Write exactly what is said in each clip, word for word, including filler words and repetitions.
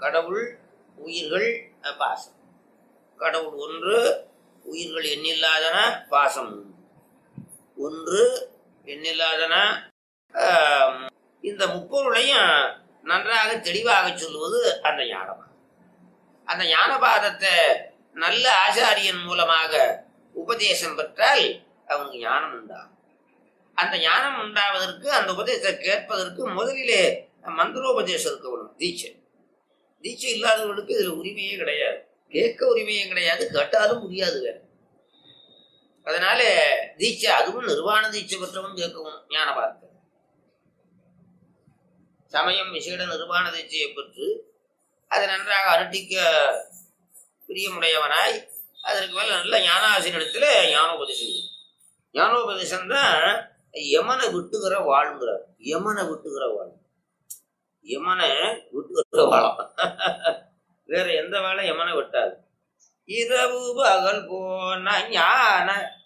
கடவுள், உயிர்கள், பாசம். கடவுள் ஒன்று, உயிர்கள் எண்ணில்லாதன, பாசம் ஒன்று, எண்ணில்லாதன. இந்த முப்பொருளையும் நன்றாக தெளிவாக சொல்லுவது அந்த ஞானபாதம். அந்த ஞானபாதத்தை நல்ல ஆச்சாரியன் மூலமாக உபதேசம் பெற்றால் அவனுக்கு ஞானம் உண்டாகும். அந்த ஞானம் உண்டாவதற்கு, அந்த உபதேசத்தை கேட்பதற்கு முதலிலே மந்திரோபதேசம் இருக்கணும். தீட்சை தீட்சை இல்லாதவர்களுக்கு இதுல உரிமையே கிடையாது, கேட்க உரிமையே கிடையாது, கேட்டாலும் முடியாது வேற. அதனால தீட்சை, அதுவும் நிர்வாண தீட்சை பெற்றவன் கேட்கவும் ஞானபாதத்தை. சமயம் விசேட நிர்வாண தீட்சையை பெற்று அதை நன்றாக அனுட்டிக்க பிரியமுடையவனாய் அதற்கு மேல நல்ல ஞானாசிரியத்துல ஞானோபதேசம். ஞானோபதேசம் தான் யமனை விட்டுகிற வாழ்கிறார். யமனை விட்டுகிற வாழ், யமனை விட்டுகிற வாழம். வேற எந்த வேலை யமனை விட்டாது. இரவு பகல் போன ஞான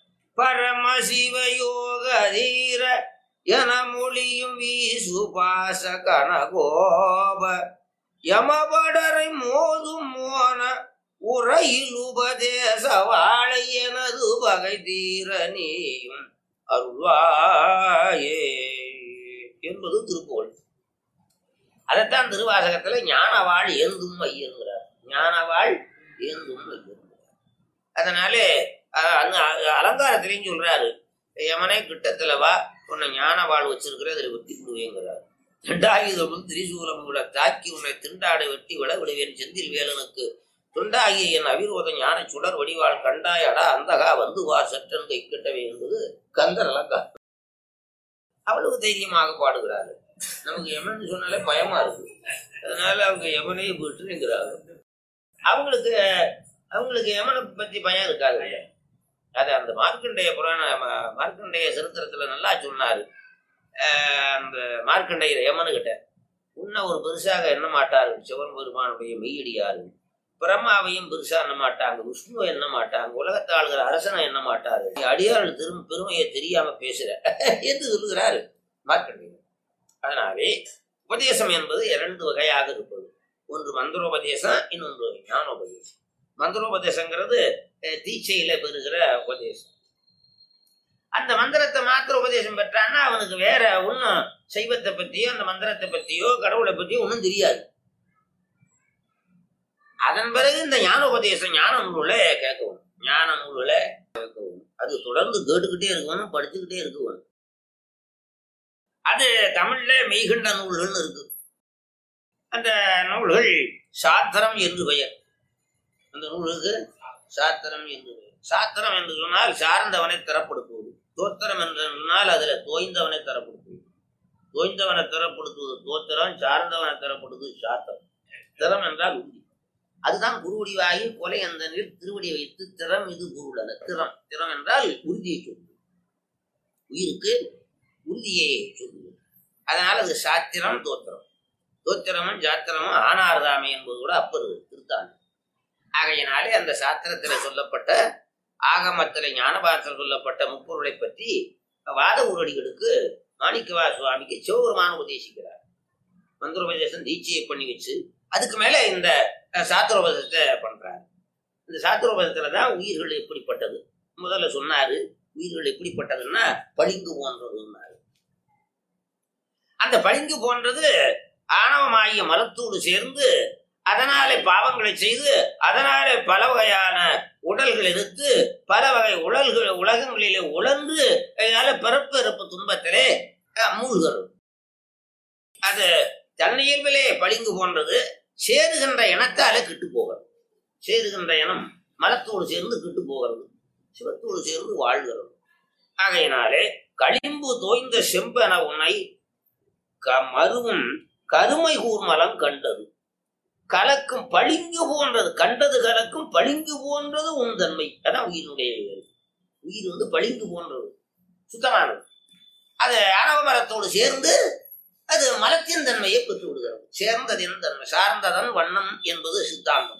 பரமசிவ யோக தீர என மொழியும் வீசு பாச கனகோப யமபடரை மோதும் மோன உரையில் உபதேச வாழை எனது பகை தீர நீயும் அருள்வாயே என்பது திருப்புகழ். அதைத்தான் திருவாசகத்துல ஞானவாள் ஏந்தும் ஐயங்கிறார். ஞானவாள் ஏந்தும் ஐயங்கிறார். அதனாலே அந்த அலங்காரத்திலையும் சொல்றாரு, யமனே கிட்டத்துல வா, உன்னை ஞானவாள் வச்சிருக்கிற அதில் வெட்டி விடுவேங்கிறார். திண்டாயுதமும் திரிசூலம் விட தாக்கி உன்னை திண்டாடை வெட்டி விட விடுவேன் செந்தில் வேலனுக்கு துண்டாகிய என் அவிரோத ஞான சுடர் வடிவாள் கண்டாயடா அந்தகா வந்து வா சற்றன் கை கட்டவே என்பது கந்தர் அலங்காரம். அவ்வளவு தைரியமாக பாடுகிறாரு. நமக்கு யமன் சொன்னாலே பயமா இருக்கு. அதனால அவங்க யமனை விட்டுங்கிறாங்க. அவங்களுக்கு அவங்களுக்கு யமனை பத்தி பயம் இருக்காது. அது அந்த மார்க்கண்டேய புராண மார்க்கண்டேய சரித்திரத்துல நல்லா சொன்னாரு. அந்த மார்க்கண்டேயர் யமனுகிட்ட உன்ன ஒரு பெருசாக எண்ண மாட்டார்கள். சிவன் பெருமானுடைய மெய்யடியாரு பிரம்மாவையும் பெருசா எண்ண மாட்டாங்க, விஷ்ணுவை எண்ண மாட்டாங்க, உலகத்தை ஆளுகிற அரசனை எண்ண மாட்டார்கள். அடியார்கள் திரும் பெருமையை தெரியாம பேசுற என்று சொல்லுகிறாரு மார்க்கண்டேயர். அதனாலே உபதேசம் என்பது இரண்டு வகையாக இருப்பது. ஒன்று மந்திரோபதேசம், இன்னொன்று ஞானோபதேசம். மந்திரோபதேசங்கிறது தீட்சையில பெறுகிற உபதேசம். அந்த மந்திரத்தை மாத்திர உபதேசம் பெற்றான்னா அவனுக்கு வேற ஒன்னும் சைவத்தை பத்தியோ அந்த மந்திரத்தை பத்தியோ கடவுளை பத்தியோ ஒன்னும் தெரியாது. அதன் பிறகு இந்த ஞான உபதேசம் ஞான நூல்களை கேட்கவும், ஞான நூல்களை கேட்கவும், அது தொடர்ந்து கேட்டுக்கிட்டே இருக்கணும், படிச்சுக்கிட்டே இருக்கணும். அது தமிழ்ல மெய்கண்ட நூல்கள்னு இருக்கு. அந்த நூல்கள் சாத்திரம் என்று பெயர். அந்த நூலுக்கு சாத்திரம் என்று பெயர். சாத்திரம் என்று சொன்னால் சார்ந்தவனை தரப்படுத்துவது. தோத்திரம் என்று சொன்னால் அதுல தோய்ந்தவனை தரப்படுத்துவது. தோய்ந்தவனை தரப்படுத்துவது தோத்திரம், சார்ந்தவனை தரப்படுத்துவது சாத்திரம். திறம் என்றால் உறுதி. அதுதான் குருவடிவாகி கொலை அந்தனில் திருவடி வைத்து திறம் இது பொருள். திறம் திறம் என்றால் உறுதியை சொல்லுவது, உயிருக்கு உறுதியை சொல்லுவது. அதனால அது சாத்திரம் தோத்திரம். தோத்திரமும் சாத்திரமும் ஆனார்தாமை என்பது கூட அப்பர் திருத்தாண்டு. ஆகையினாலே அந்த சாத்திரத்தில் சொல்லப்பட்ட ஆகமத்தில ஞானபாதத்தில் சொல்லப்பட்ட முப்பொருளை பற்றி வாத ஊரடிகளுக்கு மாணிக்கவா சுவாமிக்கு சிவபெருமான உபதேசிக்கிறார். மந்திரோபதேசம் தீட்சையை பண்ணி வச்சு அதுக்கு மேல இந்த சாத்திரோபதத்தை பண்றாரு. இந்த சாத்திரோபதத்துல தான் உயிர்கள் எப்படிப்பட்டது முதல்ல சொன்னாரு. உயிர்கள் எப்படிப்பட்டதுன்னா பளிங்கு போன்றதுன்னாரு. அந்த பளிங்கு போன்றது ஆணவமாகிய மரத்தோடு சேர்ந்து அதனாலே பாவங்களை செய்து அதனாலே பல வகையான உடல்கள் எடுத்து பல வகை உடல்கள் உலகங்களிலே உழன்று அதனால பிறப்பு இறப்பு துன்பத்திலே மூழ்கிறது. அது தன்னியல்பிலே பளிங்கு போன்றது. சேருகின்ற இனத்தாலே கிட்டு போகிறது. சேருகின்ற இனம் மரத்தோடு சேர்ந்து கிட்டு போகிறது, சிவத்தோடு சேர்ந்து வாழ்கிறது. ஆகையினாலே களிம்பு தோய்ந்த செம்பென உன்னை மருவும் கருமை கூர்மலம் கண்டது. கலக்கும் பளிங்கு போன்றது, கண்டது கலக்கும் பளிங்கு போன்றது உன் தன்மை. அதான் உயிரினுடைய உயிர் வந்து பளிங்கு போன்றது, சுத்தமானது. அது ஆணவ மரத்தோடு சேர்ந்து அது மலத்தின் தன்மையை பெற்று விடுகிறது. சேர்ந்ததின் தன்மை, சார்ந்ததன் வண்ணம் என்பது சித்தாந்தம்.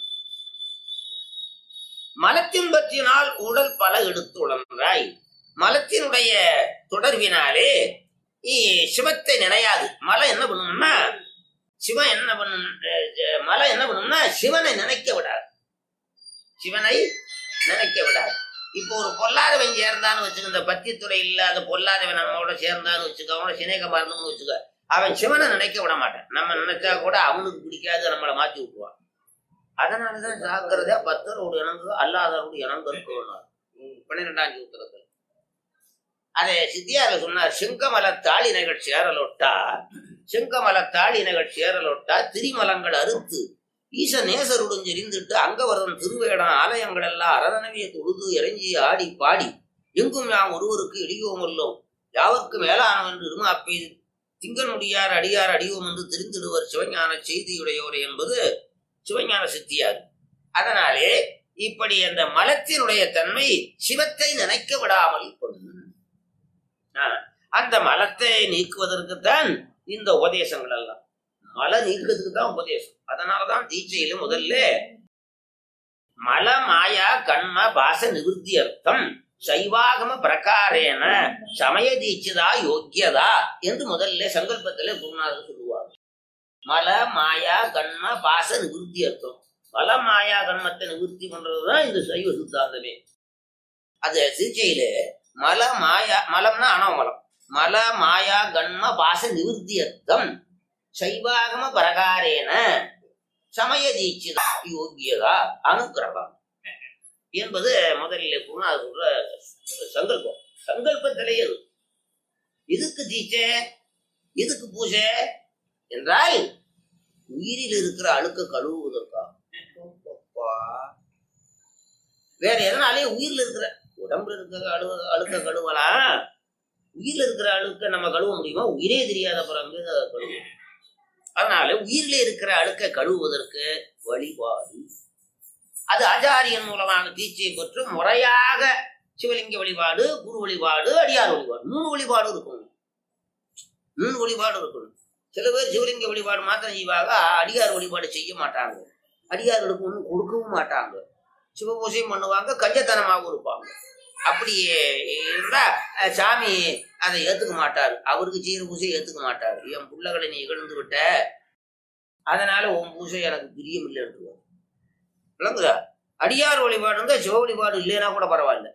மலத்தின் பற்றினால் உடல் பல எடுத்து உடன்றாய். மலத்தினுடைய தொடர்பினாலே சிவத்தை நினையாது. மலம் என்ன பண்ணும்னா சிவன் என்ன பண்ணும், மலை என்ன பண்ணும்னா சிவனை நினைக்க விடாது, சிவனை நினைக்க விடாது. இப்போ ஒரு பொல்லாதவன் சேர்ந்தான்னு வச்சுக்க, இந்த பத்தித்துறை இல்லாத பொல்லாதவன் நம்மளோட சேர்ந்தான்னு வச்சுக்க, அவனோட சினேகமா இருந்தோம்னு வச்சுக்க, அவன் சிவனை நினைக்க விட மாட்டான். நம்ம நினைச்சா கூட அவனுக்கு பிடிக்காது, நம்மளை மாற்றி விட்டுருவான். அதனாலதான் ஜாக்கிரதையா பக்தரோடு இணங்கு அல்லாதவரோடு இணங்கு இருக்கணும். பன்னிரெண்டாம் சூத்திரத்தில் அதை சித்தியார சொன்னார். செங்கமல தாளினைகள் சேரலொட்டா, செங்கமல தாளினைகள் சேரலொட்டா திரிமலங்கள் அறுத்து ஈச நேசருடன் எரிந்துட்டு அங்கவரதன் திருவேடம் ஆலயங்கள் எல்லாம் அரதனவே தொழுது இறங்கி ஆடி பாடி எங்கும் யாம் ஒருவருக்கு இடியோமல்லோம் யாவருக்கு மேலானவன் என்று இருமாப்பி திங்கனுடையார் அடியார் அடியோம் என்று தெரிந்திடுவர் சிவஞான செய்தியுடையோரே என்பது சிவஞான சித்தியார். அதனாலே இப்படி அந்த மலத்தினுடைய தன்மை சிவத்தை நினைக்க விடாமல் கொள்ளும். அந்த மலத்தை நீக்குவதற்குத்தான் இந்த உபதேசங்கள் எல்லாம். மலை நீக்கிறதுக்கு தான் உபதேசம். அதனாலதான் தீட்சையில முதல்ல மல மாயா கண்ம பாச நிவர்த்தி அர்த்தம் சைவாகம பிரகாரேன சமய தீட்சிதா யோக்கியதா என்று முதல்ல சங்கல்பத்திலே குருநாதர் சொல்லுவார். மல மாயா கண்ம பாச நிவர்த்தி அர்த்தம். மல மாயா கண்மத்தை நிவர்த்தி பண்றதுதான் இந்த சைவ சித்தாந்தமே. அது தீட்சையில மல மாயா, மலம்னா அனவமலம், மல மாயா கண்ம பாச நிவர்த்தி அர்த்தம் சைவாகம பிரகாரேன சமய தீட்சிதா யோகியதா அனுக்கிரகம் என்பது முதலில் குருநாதர் சொல்ற சங்கல்பம். சங்கல்பத்திலேயே இதுக்கு தீட்சை, இதுக்கு பூஜை என்றால் உயிரில் இருக்கிற அழுக்க கழுவுவதற்காக. வேற எதனாலே உயிரில் இருக்கிற உடம்புல இருக்கிற அழு அழுக்க கழுவலாம், உயிரில் இருக்கிற அழுக்க நம்ம கழுவ முடியுமா? உயிரே தெரியாத பிறகு கழுவு. அதனால உயிரிலே இருக்கிற அழுக்க கழுவுவதற்கு வழிபாடு. அது ஆச்சாரியன் மூலமான தீட்சையை பெற்று முறையாக சிவலிங்க வழிபாடு, குரு வழிபாடு, அடியார் வழிபாடு, மூணு வழிபாடு இருக்கணும். மூணு வழிபாடு இருக்கணும். சில பேர் சிவலிங்க வழிபாடு மாத்திரம் செய்வாங்க, அடியார் வழிபாடு செய்ய மாட்டாங்க. அடியார்களுக்கு ஒன்றும் கொடுக்கவும் மாட்டாங்க. சிவபூசையும் பண்ணுவாங்க, கஞ்சத்தனமாகவும் இருப்பாங்க. அப்படி இருந்தா சாமி அதை ஏத்துக்க மாட்டாரு. அவருக்கு செய்யற பூசை ஏத்துக்க மாட்டாரு. என் பிள்ளைகளை நீ இகழ்ந்து விட்ட, அதனால உன் பூசை எனக்கு பிரியம் இல்லை எடுத்துவார். விளங்குதா? அடியார் வழிபாடு இருந்தா சிவ வழிபாடு இல்லைன்னா கூட பரவாயில்ல.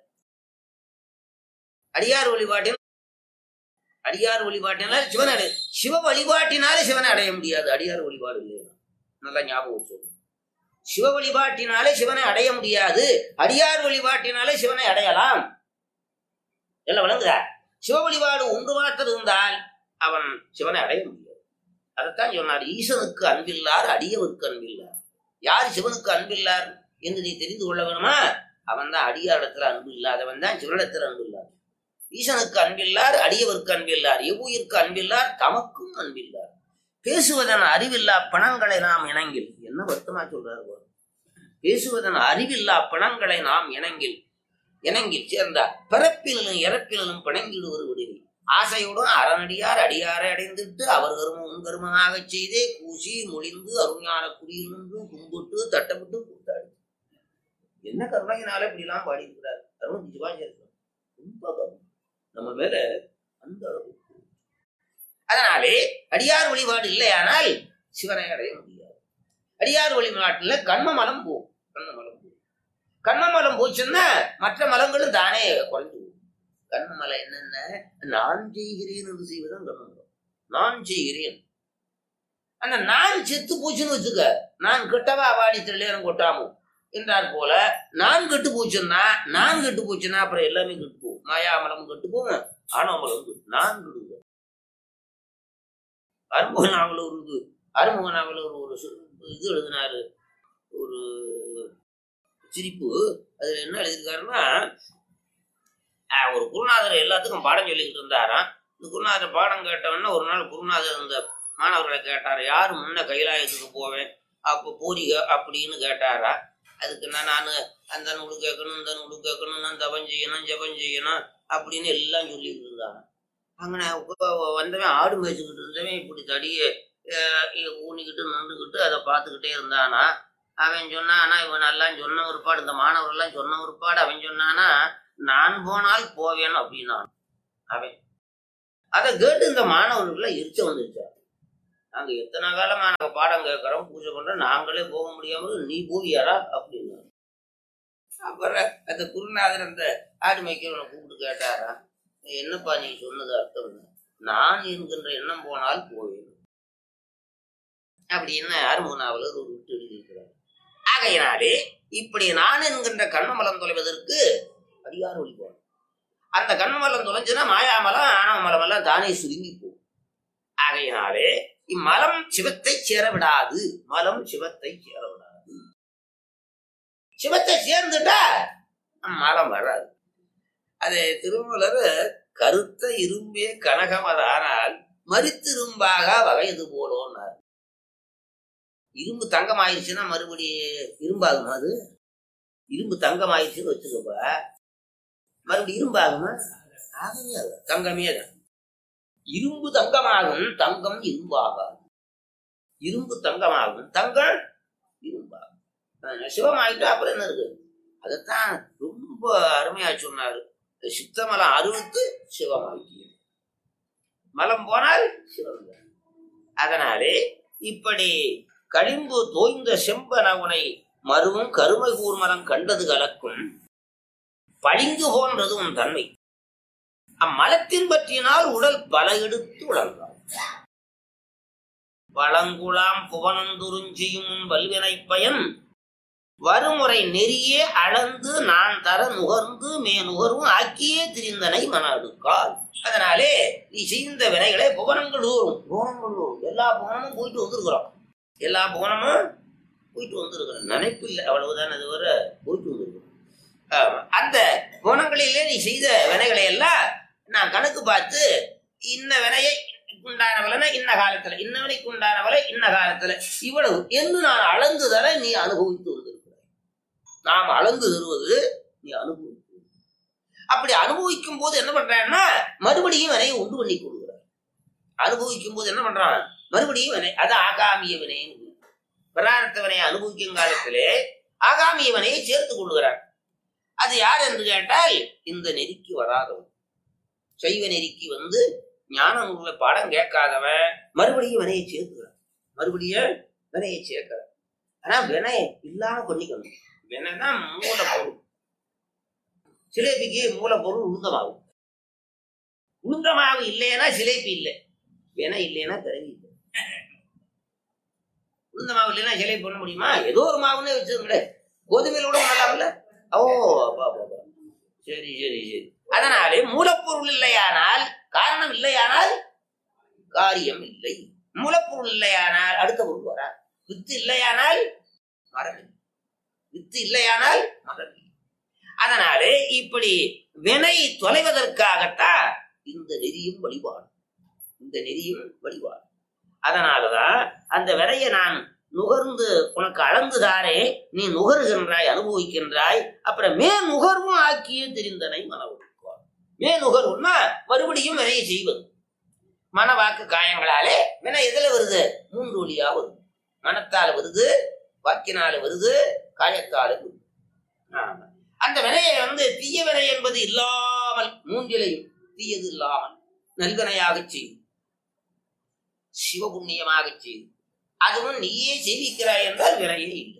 அடியார் வழிபாட்டின் அடியார் வழிபாட்டினால சிவனை அடைய, சிவ வழிபாட்டினாலே சிவனை அடைய முடியாது. அடியார் வழிபாடு இல்லைன்னா நல்லா ஞாபகம் சொல்லு. சிவ வழிபாட்டினாலே சிவனை அடைய முடியாது, அடியார் வழிபாட்டினாலே சிவனை அடையலாம். எல்லாம் விளங்குதா? சிவ வழிபாடு ஒன்று மாத்திரம் இருந்தால் அவன் சிவனை அடைய முடியாது. அதைத்தான் சொன்னார், ஈசனுக்கு அன்பில்லார் அடியவருக்கு அன்பில்லார். யார் சிவனுக்கு அன்பில்லார் என்று நீ தெரிந்து கொள்ள வேணுமா? அவன் தான் அடியாரிடத்துல அன்பு இல்லாதவன் தான் சிவனிடத்துல அன்பு இல்லார். ஈசனுக்கு அன்பில்லார் அடியவருக்கு அன்பில்லார், எவ்வுயிருக்கு அன்பில்லார் தமக்கும் அன்பில்லார். பேசுவதன் அறிவில்லா பணங்களை நாம் இணங்கில். என்ன வருத்தமா சொல்றாரு? பேசுவதன் அறிவில்லா பணங்களை நாம் இணங்கில் இணங்கில் சேர்ந்தார் பிறப்பிலும் இறப்பிலும் பிணங்கிடுவது விடுவி. ஆசையுடன் அறநடியார் அடியாரை அடைந்துட்டு அவர் கருமம் உன் கருமமாக செய்தே கூசி மொழிந்து அருஞான குடியில் நின்று கும்பிட்டு தட்டப்பட்டு கொடுத்தாரு. என்ன கருணையினால இப்படி எல்லாம் பாடி இருக்கிறார் அருண் சிவாச்சாரியர். ரொம்ப கருணை நம்ம மேல அந்த அளவு. அதனாலே அடியார் வழிபாடு இல்லையானால் சிவனை அடைய முடியாது. அடியார் வழிபாட்டுல கண்ம மலம் போகும். கண்ம மலம் போகும். கண்ம மலம் போச்சுன்னா மற்ற மலங்களும் தானே குறைஞ்சு போகும். கண்ம மலம் என்னென்ன? நான் செய்கிறேன் என்று செய்வதுதான் கண்ம மலம். நான் செய்கிறேன், அந்த நான் செத்து போச்சுன்னு வச்சுக்க, நான் கெட்டவா வாடி தெளியம் கொட்டாமோ என்றார் போல நான் கெட்டு போச்சுன்னா, நான் கெட்டு போச்சுன்னா அப்புறம் எல்லாமே கெட்டு போகும். மாயாமலம் கெட்டு போகும், ஆணவமலம் கெட்டு. நான் கெடுவேன். அறுமுக நாவல் ஒரு இது அறுமுக நாவல் ஒரு ஒரு இது எழுதினாரு, ஒரு சிரிப்பு. அதுல என்ன எழுதியிருக்காருன்னா, ஒரு குருநாதர் எல்லாத்துக்கும் பாடம் சொல்லிக்கிட்டு இருந்தாராம். இந்த குருநாதர் பாடம் கேட்டவொன்னா ஒரு நாள் குருநாதர் இந்த மாணவர்களை கேட்டாரு, யாரு முன்ன கைலாயத்துக்கு போவேன் அப்போ போறீங்க அப்படின்னு கேட்டாரா. அதுக்கு நான் நான் அந்த நூலு கேட்கணும், இந்த நூலு கேட்கணும், நான் தபம் செய்யணும், ஜபம் செய்யணும் அப்படின்னு எல்லாம் சொல்லிக்கிட்டு இருந்தாங்க. அங்கே வந்தவன் ஆடு மேய்ச்சிக்கிட்டு இருந்தவன் இப்படி தடியை ஊனிக்கிட்டு நின்றுக்கிட்டு அதை பார்த்துக்கிட்டே இருந்தானா. அவன் சொன்னானா, இவன் எல்லாம் சொன்ன ஒருபாடு, இந்த மாணவர்கள்லாம் சொன்ன ஒருபாடு அவன் சொன்னானா, நான் போனால் போவேன் அப்படின்னா அவன். அதை கேட்டு இந்த மாணவர்கள்லாம் எரிச்ச வந்துருச்சா. நாங்க எத்தனை காலமா நாங்க பாடம் கேட்கறோம், பூஜை பண்றோம், நாங்களே போக முடியாம நீ போவியாரா அப்படின்னு. அப்புறம் அந்த குருநாதர் அந்த ஆடு மேய்க்கிறவனை கூப்பிட்டு கேட்டாரா, என்னப்பா நீ சொன்னது அர்த்தம்? நான் என்கின்ற எண்ணம் போனால் போவேன் அப்படின்னு அருமுகநாவலர் ஒரு விட்டு எழுதியிருக்கிறார். ஆகையினாலே இப்படி நான் என்கின்ற கண்மமலம் தொலைவதற்கு அடியார் ஒழிப்போம். அந்த கண்மமலம் தொலைஞ்சுன்னா மாயாமலம் ஆணவ மலம் எல்லாம் தானே சுருங்கி போகும். ஆகையினாலே இம்மலம் சிவத்தை சேர விடாது. மலம் சிவத்தை சேர விடாது. சிவத்தை சேர்ந்துட்டா மலம் வராது. அது திருமூலர் கருத்த இரும்பே கனகமதானால் மறித்திரும்பாக வகையது போலோன்னார். இரும்பு தங்கம் ஆயிடுச்சுன்னா மறுபடி இரும்பாகுமா? அது இரும்பு தங்கம் ஆயிடுச்சுன்னு வச்சுக்கப்ப மறுபடி இரும்பாகுமா? ஆகவே அது தங்கமே தான். இரும்பு தங்கமாகும், தங்கம் இரும்பாகாது. இரும்பு தங்கமாகும், தங்கம் இரும்பாகும். சிவமாயிட்டா அப்புறம் என்ன இருக்கு? அதைத்தான் ரொம்ப அருமையா சொன்னாரு. சித்தமலம் அறுபத்து சிவமாயிட்டு மலம் போனால் சிவம். அதனாலே இப்படி களிம்பு தோய்ந்த செம்பன உனை மருவும் கருமை கூர்மலம் கண்டது கலக்கும் பளிங்கு போன்றது உன் தன்மை. அம்மலத்தின் பற்றினால் உடல் பல எடுத்து உழன்றான். வளங்குலாம் புவனந்துருஞ்சியும் வல்வினை பயன் வருமுறை நெறியே அளந்து நான் தர நுகர்ந்து மே நுகர்வும் ஆக்கியே திரிந்தனை மன அடுக்கால். அதனாலே நீ செய்த வினைகளை புவனங்கள் ஊரும். புவனங்கள் ஊரும். எல்லா புவனமும் போயிட்டு வந்திருக்கிறோம். எல்லா புவனமும் போயிட்டு வந்திருக்கிறோம். நினைப்பு இல்லை, அவ்வளவுதான். அது வர போயிட்டு வந்திருக்கிறோம். அந்த புவனங்களிலே நீ செய்த வினைகளை எல்லாம் நான் கணக்கு பார்த்து இன்ன வினையை உண்டான பலனை இன்ன காலத்துல, இன்ன வினைக்கு உண்டான பலை இன்ன காலத்துல, இவ்வளவு என்று நான் அளந்து தர நீ அனுபவித்து வந்திருக்கிறாய். நாம் அளந்து தருவது நீ அனுபவித்து. அப்படி அனுபவிக்கும் போது என்ன பண்றான்னா மறுபடியும் வினையை உண்டு பண்ணி கொடுக்குறார். அனுபவிக்கும் போது என்ன பண்றான்? மறுபடியும் வினை. அது ஆகாமிய வினைன்னு. பிராரத்த வினையை அனுபவிக்கும் காலத்திலே ஆகாமிய வினையை சேர்த்து கொள்கிறார். அது யார் என்று கேட்டால் இந்த நெறிக்கு வராதவன். சைவ நெறிக்கு வந்து ஞான நூலை பாடம் கேட்காதவன் மறுபடியும் வினையை சேர்த்துக்கிறான். மறுபடியும் வினையை சேர்க்கிறான். ஆனா வினை இல்லாம பண்ணிக்கணும். வினைதான் மூலப்பொருள். சிலேபிக்கு மூலப்பொருள் உளுந்தமாகும். உளுந்தமாவு இல்லைன்னா சிலேபி இல்லை. வினை இல்லைன்னா பிறவி இல்லை. உளுந்த மாவு இல்லைன்னா சிலேபி பண்ண முடியுமா? ஏதோ ஒரு மாவுன்னே வச்சுருங்களேன். கோதுமையில கூட பண்ணலாம்ல. ஓ அப்பா அப்பா சரி சரி சரி. அதனாலே மூலப்பொருள் இல்லையானால், காரணம் இல்லையானால் காரியம் இல்லை. மூலப்பொருள் இல்லையானால் அடுத்த பொருள் வரா. வித்து இல்லையானால் மரம், வித்து இல்லையானால் மரம். அதனாலே இப்படி வினை தொலைவதற்காகத்தான் இந்த நெறியும் வழிபாடு. இந்த நெறியும் வழிபாடு. அதனாலதான் அந்த வினையை நான் நுகர்ந்து உனக்கு அளந்துதானே நீ நுகர்கின்றாய், அனுபவிக்கின்றாய். அப்புறம் மே நுகர்வும் ஆக்கியே தெரிந்தனை மனவொழுக்கம். மே நுகர்வுன்னா மறுபடியும் வினையை செய்வது. மன வாக்கு காயங்களாலே வினை எதுல வருது? மூன்று வழியா வருது. மனத்தால வருது, வாக்கினால வருது, காயத்தால வருது. ஆமா. அந்த வினையை வந்து தீய வினை என்பது இல்லாமல், மூன்றிலையும் தீயது இல்லாமல் நல்வினையாக செய்யும், சிவபுண்ணியமாக செய்யும். அதுவும் நீயே செய்விக்கிறாய் என்றால் வினையே இல்லை.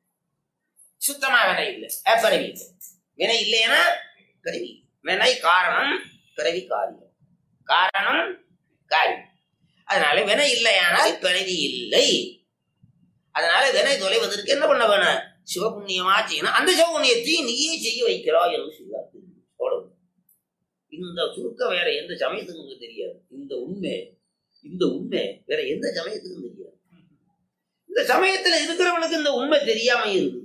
சுத்தமா வினை இல்லை, பிறவி இல்லை. வினை இல்லைன்னா பிறவி. வினை காரணம், பிறவி காரியம். காரணம் காரியம். அதனால வினை இல்லையானால் பிறவி இல்லை. அதனால வினை தொலைவதற்கு என்ன பண்ண வேணும்? சிவபுண்ணியமா செய்யணும். அந்த சிவபுண்ணியத்தையும் நீயே செய்ய வைக்கிறாய் என்று சொல்லுவார். அவ்வளவு. இந்த சுருக்கம் வேற எந்த சமயத்துக்கும் தெரியாது. இந்த உண்மை, இந்த உண்மை வேற எந்த சமயத்துக்கும் தெரியாது. இந்த சமயத்துல இருக்கிறவனுக்கு இந்த உண்மை தெரியாம இருக்கு.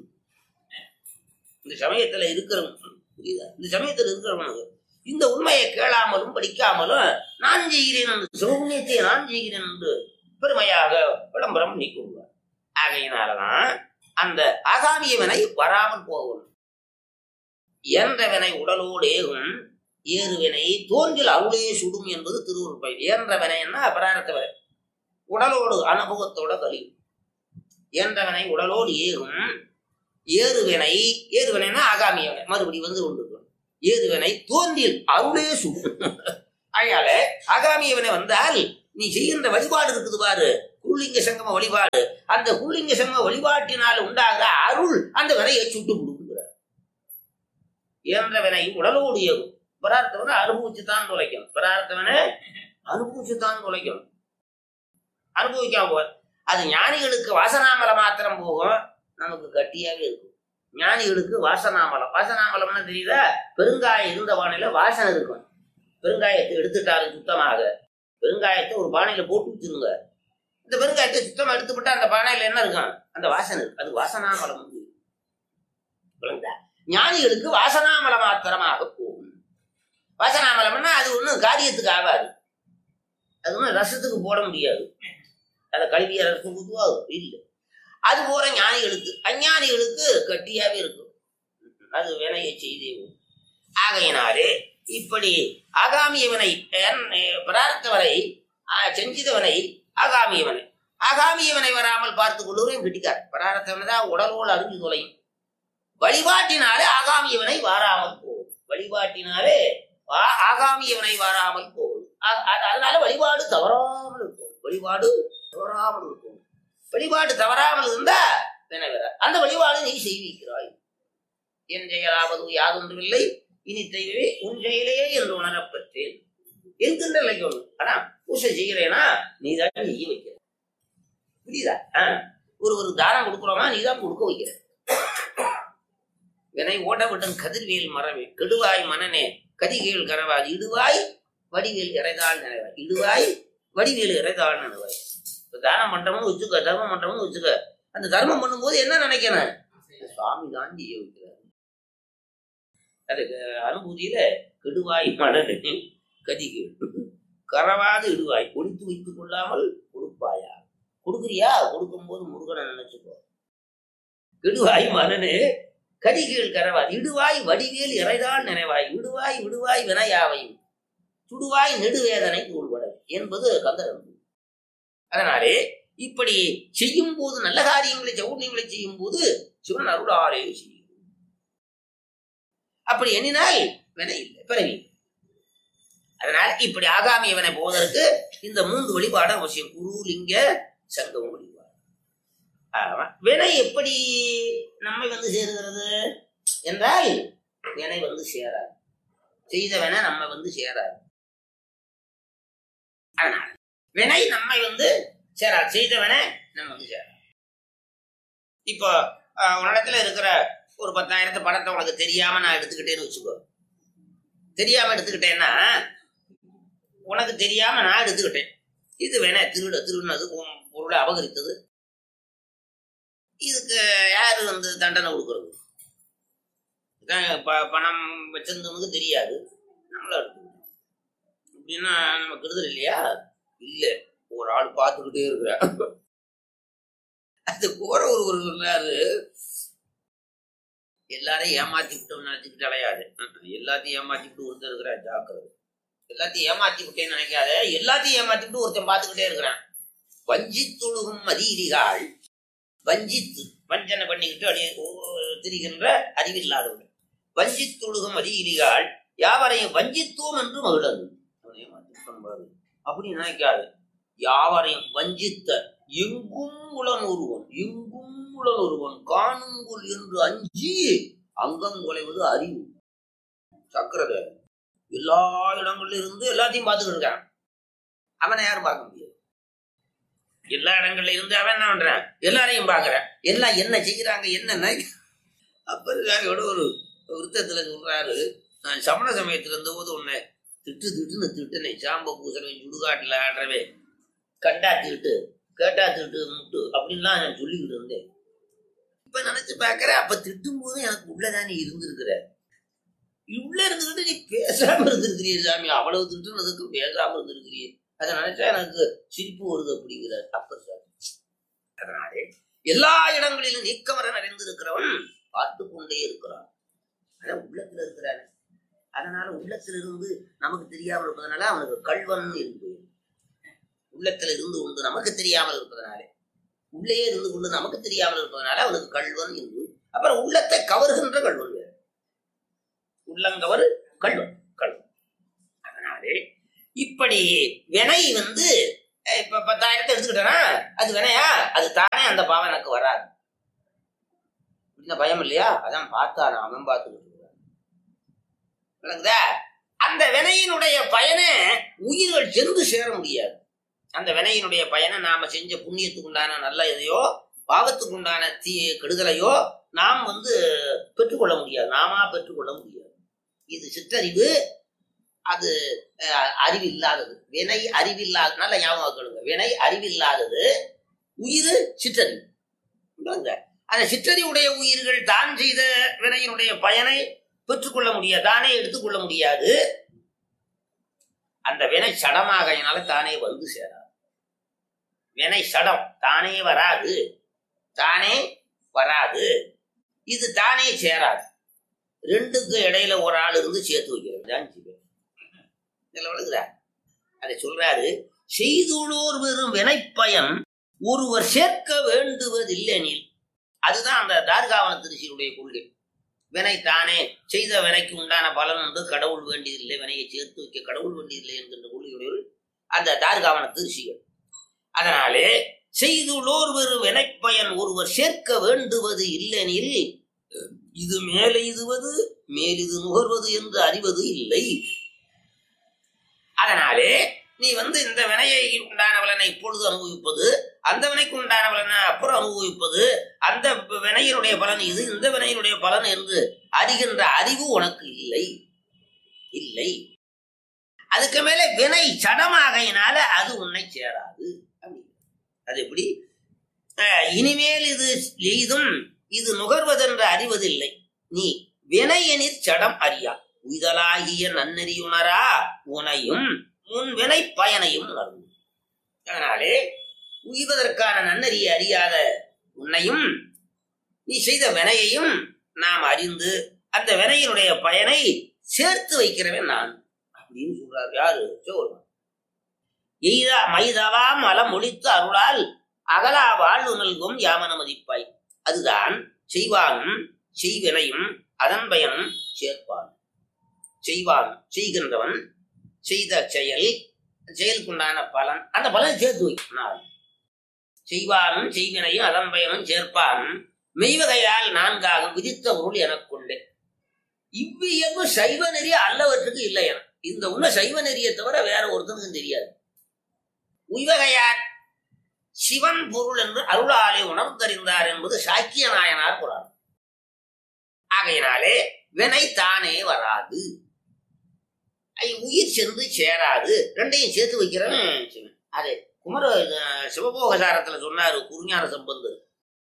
இந்த சமயத்துல இருக்கிறவனுக்கு புரியுதா? இந்த சமயத்துல இருக்கிறவனுக்கு இந்த உண்மையை கேளாமலும் படிக்காமலும் நான் செய்கிறேன் என்று, சிவபுண்ணியத்தை நான் செய்கிறேன் என்று பெருமையாக விளம்பரம் பண்ணி கொள்வார். ஆகையினாலதான் அந்த ஆகாமிய வினை வராமல் போகணும். என்ற வினை உடலோடு ஏகும் ஏறுவினை தோன்றில் அருளே சுடும் என்பது திருவள்ளுவர் பயிர். ஏன்ற வினைன்னா அபராரத்த வினை, உடலோடு அனுபவத்தோட கழிவு. ஏன்றவனை உடலோடு ஏகும் ஏறுவினை, ஏறுவினைனா ஆகாமிய வினை, மறுபடி வந்து கொண்டு ஏறுவினை தோன்றில் அருளே சுடும். அதனால ஆகாமிய வினை வந்தால் நீ செய்கின்ற வழிபாடு இருக்குது பாரு, குருலிங்க சங்கம வழிபாடு. அந்த குருலிங்க சங்கம வழிபாட்டினால் உண்டாகிற அருள் அந்த வினையை சுட்டு கொடுக்குறார். ஏன்ற வினை உடலோடு ஏகும். பிரார்த்தவனை அனுபவிச்சுதான் தொலைக்கும். பிரார்த்தவனை அனுபவிச்சுதான் தொலைக்கும். அனுபவிக்காம போது அது ஞானிகளுக்கு வாசனாமலம் மாத்திரம் போகும், நமக்கு கட்டியாவே இருக்கும். ஞானிகளுக்கு வாசனாமலம். வாசனாமலம்னா தெரியுதா? பெருங்காயம் இருந்த பானையில வாசனை இருக்கும். பெருங்காயத்தை எடுத்துட்டாரு சுத்தமாக. பெருங்காயத்தை ஒரு பானையில போட்டு வச்சிருங்க. இந்த பெருங்காயத்தை சுத்தமா எடுத்துவிட்டா அந்த பானையில என்ன இருக்கும்? அந்த வாசனை இருக்கு. அது வாசனாமலம். ஞானிகளுக்கு வாசனாமலம் மாத்திரமாக போகும். வாசனாமலம்னா அது ஒன்றும் காரியத்துக்கு ஆகாது. அது ஒன்றும் ரசத்துக்கு போட முடியாது. அதை கல்விய ரசம் ஊற்றுவாகும் இல்லை. அது போல ஞானிகளுக்கு, அஞ்ஞானிகளுக்கு கட்டியாவே இருக்கும். அது வினையை செய்தே. ஆகையினாலே இப்படி ஆகாமியவனை பிரார்த்தவனை செஞ்சிதவனை ஆகாமியவனை ஆகாமியவனை வராமல் பார்த்துக் கொள்ளுவரையும் கிட்டிக்கார். பிரார்த்தவனை தான் உடலோடு அறிஞ்சு தொலையும். வழிபாட்டினாலே ஆகாமியவனை வாராமல் போகும். வழிபாட்டினாலே ஆகாமியவனை வாராமல் போகும். அதனால வழிபாடு தவறாமல் இருக்கும். வழிபாடு தவறாமல் இருக்கும். வழிபாடு தவறாமல் இருந்தா அந்த வழிபாடு நீ செய்விக்கிறாய். என் செயலாவது யாதொன்றுமில்லை இனி தெய்வமே உன் செயலையே என்று உணரப்பட்டேன் என்கின்ற நிலைக்கு ஒண்ணு. ஆனா பூசை செய்கிறேன்னா நீதான் செய்ய வைக்கிற. புரியுதா? ஒரு ஒரு தானம் கொடுக்குறோமா நீதான் கொடுக்க வைக்கிற. வினை ஓடவிட்டன் கதிர்வேல் மரவே கெடுவாய் மனனே கதிகேள் கரவாது இடுவாய் வடிவேல் இறைதாள் நினைவாய். இடுவாய் வடிவேல் இறைதாள் நினைவாய். இப்ப தானம் பண்றோம்னு வச்சுக்க, தர்மம் பண்றோம்னு வச்சுக்க. அந்த தர்மம் பண்ணும்போது என்ன நினைக்கணும்? சுவாமி தான் செய்ய வைக்கிறார். அதுக்கு அனுபூதியில கெடுவாய் மனனே கதிகேள் கரவாது இடுவாய் ஒழித்து வைத்துக் கொள்ளாமல் கொடுப்பாயா. கொடுக்குறியா? கொடுக்கும் போது முருகனை நினைச்சுக்கோ. கெடுவாய் மனனே கதிகேள் கரவாது இடுவாய் வடிவேல் இறைதாள் நினைவாய். விடுவாய் விடுவாய் வினையாவையும் சுடுவாய் நெடுவேதனை கூழ்பட என்பது கந்தரம். அதனாலே இப்படி செய்யும் போது நல்ல காரியங்களை சௌர்ணியங்களை செய்யும் போது சிவன் அருளாரே செய்யும். அப்படி எண்ணினால் வினை இல்லை, பிறவி. அதனால இப்படி ஆகாமியவனை போவதற்கு இந்த மூன்று வழிபாடு அவசியம். குரு லிங்க சங்கம் வழிபாடு. வினை எப்படி நம்மை வந்து சேருகிறது என்றால் வினை வந்து சேராது. செய்தவனை நம்ம வந்து சேராது. அதனால வினை நம்மை வந்து சேராது, செய்தவனை நம்ம வந்து சேராது. இப்போ உன்னிடத்துல இருக்கிற ஒரு பத்தாயிரத்து பணத்தை உனக்கு தெரியாம நான் எடுத்துக்கிட்டேன்னு வச்சுக்கோ. தெரியாம எடுத்துக்கிட்டேன்னா உனக்கு தெரியாம நான் எடுத்துக்கிட்டேன். இது வேணா திருட திருடினது, பொருளை அபகரித்தது. இதுக்கு யாரு வந்து தண்டனை கொடுக்கறது? பணம் வச்சிருந்தவனுக்கு தெரியாது, நம்மள எடுத்துக்கிட்டோம் அப்படின்னா நம்ம கெடுதல் இல்லையா? இல்ல, ஒரு ஆள் பார்த்துக்கிட்டே இருக்கிற. அது போற ஒரு ஒரு சொன்னாரு, எல்லாரையும் ஏமாத்தி விட்டோம்னு நினைச்சுக்கிட்டு அலையாது. எல்லாத்தையும் ஏமாத்தி விட்டு ஒருத்தர் இருக்கிறா, ஜாக்கிரதை. எல்லாத்தையும் ஏமாத்தி விட்டேன்னு நினைக்காத, எல்லாத்தையும் ஏமாத்தி விட்டு ஒருத்தன் பார்த்துக்கிட்டே இருக்கிறான். வஞ்சித்துழுகும் மதியிலிகாள், வஞ்சித்து வஞ்சனை பண்ணிக்கிட்டு அடி திரிகின்ற அறிவில்லாதவர்கள். வஞ்சித்துழுகும் மதியிலிகாள் யாவரையும் வஞ்சித்துவம் என்று மகிழது. அவனை ஏமாத்தி அப்படி நினைக்காது. யாவரையும் வஞ்சித்த எங்கும் உளன் ஒருவன், எங்கும் உளன் ஒருவன் காணுங்குள் என்று அஞ்சி அங்கம் குலைவது அறிவு. சக்கரத எல்லா இடங்கள்ல இருந்து எல்லாத்தையும் பார்த்துக்கிட்டு இருக்கான். அவனை யாரும் பார்க்க முடியாது. எல்லா இடங்கள்ல இருந்து அவன் என்ன பண்றான்? எல்லாரையும் பார்க்கறான். எல்லாம் என்ன செய்யறாங்க என்ன. அப்போட ஒரு விருத்தத்துல சொல்றாரு, நான் சமண சமயத்துல இருந்த போது உன்னை திட்டு திட்டுன்னு திட்டுனே, சாம்ப பூசறவன் சுடுகாட்டுல ஆடுறவே கண்டா திட்டு கேட்டா திட்டு முட்டு அப்படின்லாம் நான் சொல்லிக்கிட்டு இருந்தேன். இப்ப நினைச்சு பாக்குறேன், அப்ப திட்டும் போது எனக்கு உள்ளதானே இருந்திருக்கிற. உள்ள இருந்துகிட்டு நீ பேசாம இருந்திருக்கிறிய சாமி, அவ்வளவு திட்டுனதுக்கு பேசாம இருந்திருக்கிறிய. அதை நினைச்சா எனக்கு சிரிப்பு வருது அப்படிங்கிறார் அப்பர் சாமி. அதனாலே எல்லா இடங்களிலும் நீக்கமர நிறைந்திருக்கிறவன் பார்த்து கொண்டே இருக்கிறான். ஆனா உள்ளத்துல இருக்கிறான். அதனால உள்ளத்துல இருந்து நமக்கு தெரியாமல் இருப்பதனால அவனுக்கு கல்வன் என்று. உள்ளத்துல இருந்து கொண்டு நமக்கு தெரியாமல் இருப்பதனாலே, உள்ளே இருந்து கொண்டு நமக்கு தெரியாமல் இருப்பதனால அவனுக்கு கல்வன் என்று. அப்புறம் உள்ளத்தை கவர்கின்ற கல்வன் வேறு, உள்ளங்கவர் கல்வன் கல்வன். அதனாலே இப்படி வினை வந்து இப்ப பத்தாயிரத்தை எடுத்துக்கிட்டேன்னா அது வினையா? அது தானே அந்த பாவம் எனக்கு வராது. இந்த பயம் இல்லையா? அதான் பார்த்தான அவன் பார்த்துக்கிட்டு விளங்குதா? அந்த வினையினுடைய பயனை உயிர்கள் சென்று சேர முடியாது. அந்த வினையினுடைய பயனை நாம செஞ்ச புண்ணியத்துக்கு உண்டான நல்ல எதையோ பாவத்துக்கு உண்டான தீ கெடுதலையோ நாம் வந்து பெற்றுக்கொள்ள முடியாது. நாமா பெற்றுக்கொள்ள முடியாது. இது சிற்றறிவு, அது அறிவு இல்லாதது. வினை அறிவில்லாததுனால ஞாபகம் கேளுங்க. வினை அறிவில்லாதது, உயிர் சிற்றறிவு. அந்த சிற்றறிவுடைய உயிர்கள் தான் செய்த வினையினுடைய பயனை பெற்றுக்கொள்ள முடியாது, தானே எடுத்துக்கொள்ள முடியாது. அந்த வினை சடமாகையினால தானே வந்து சேராது. வினை சடம் தானே வராது, தானே வராது. இது தானே சேராது. ரெண்டுக்கு இடையில ஒரு ஆள் இருந்து சேர்த்து வைக்கிறது தான் அதை சொல்றாரு. செய்துள்ளோர் வெறும் வினைப்பயன் ஒருவர் சேர்க்க வேண்டுவதில்லைனில். அதுதான் அந்த தார்காவன திருச்சியுடைய கொள்கை. வினை தானே செய்த வினைக்கு உண்டான பலன் உண்டு, கடவுள் வேண்டியதில்லை, வினையை சேர்த்து வைக்க கடவுள் வேண்டியதில்லை என்கின்ற கொள்கையுடைய அந்த தார்காவன திருச்சிகள். அதனாலே செய்துள்ளோர் வெறும் வினைப்பயன் ஒருவர் சேர்க்க வேண்டுவது இல்லெனில் இது மேலே இதுவது மேலிது நுகர்வது என்று அறிவது இல்லை. அதனாலே நீ வந்து இந்த வினையை உண்டான பலனை இப்பொழுது அனுபவிப்பது, அந்த வினைக்கு உண்டான பலனை அப்புறம் அனுபவிப்பது, அந்த வினையினுடைய பலன் இது, இந்த வினையினுடைய பலன் என்று அறிகின்ற அறிவு உனக்கு இல்லை இல்லை. அதுக்கு மேல வினை சடமாகையினால அது உன்னை சேராது. அது எப்படி? இனிமேல் இது எய்தும் இது நுகர்வதென்று அறிவதில்லை. நீ வினையனிற் சடம் அறியா உய்தலாகிய நன்னறியுணரா உனையும் முன் வினை பயனையும் உணர்வு. அதனாலே உய்வதற்கான நன்னறியை அறியாத உன்னையும் நீ செய்த வினையையும் நாம் அறிந்து அந்த வினையினுடைய பயனை சேர்த்து வைக்கிறவன் நான் அப்படின்னு சொல்றாரு. யாரு? சோழன். எய்தா மைதவா மலம் ஒழித்து அருளால் அகலா வாழ்வு நல்கும் யாமன மதிப்பாய். அதுதான் செய்வானும் செய்வினையும் அதன் பயனும் சேர்ப்பான். செய்வான் செய்கின்றவன் செய்த செயல் செயலுக்குண்டான பலன், அந்த பலன் சேர்த்து வைக்கிறான். செய்வானும் செய்வினையும் அதன் பயனும் சேர்ப்பான். மெய்வகையால் நான்காக விதித்த பொருள் எனக்குள்ளே இவ்வியம்பு சைவ நெறிய அல்லவற்றுக்கு இல்லை என. இந்த உண்மை சைவ நெறியை தவிர வேற ஒருத்தனுக்கும் தெரியாது. உய்வகையார் சிவன் பொருள் என்று அருளாலே உணர்ந்தறிந்தார் என்பது சாக்கிய நாயனார் புராணம். ஆகையினாலே வினை தானே வராது, உயிர் சென்று சேராது. ரெண்டையும் சேர்த்து வைக்கிறவன். அது குமர சிவபோகசாரத்துல சொன்னாரு குருஞான சம்பந்தர்.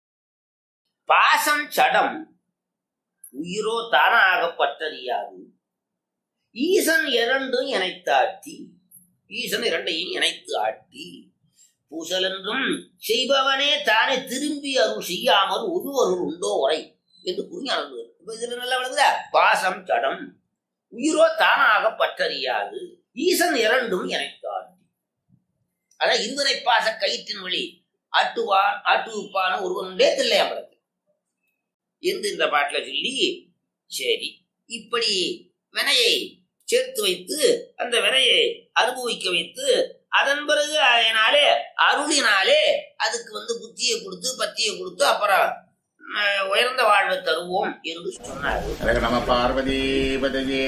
பாசம் சடம் உயிரோ தானாக பற்றறியாது ஈசன் இரண்டும் இணைத்தாட்டி. ஈசன் இரண்டையும் இணைத்து ஆட்டி பூசல் என்றும் செய்பவனே தானே திரும்பி அருள் செய்யாமல் ஒருவருள் உண்டோ உரை என்று குருஞான. இதுல நல்லா விளங்குதா? பாசம் சடம் உயிரோ தானாக பற்றறியாது ஈசன் இரண்டும் இணைத்தாட்டி. அதான் இருவரை பாச கயிற்றின் வழி ஆட்டுவான் ஆட்டுவிப்பான ஒருவனுடைய தில்லையம்பலத்தில் என்று இந்த பாட்டுல சொல்லி, சரி இப்படி வினையை சேர்த்து வைத்து அந்த வினையை அனுபவிக்க வைத்து அதன் பிறகு அதனாலே அருளினாலே அதுக்கு வந்து புத்தியை கொடுத்து பத்தியை கொடுத்து அப்புறம் உயர்ந்த வாழ்வை தருவோம் என்று சொன்னார். நம பார்வதி பதவியே.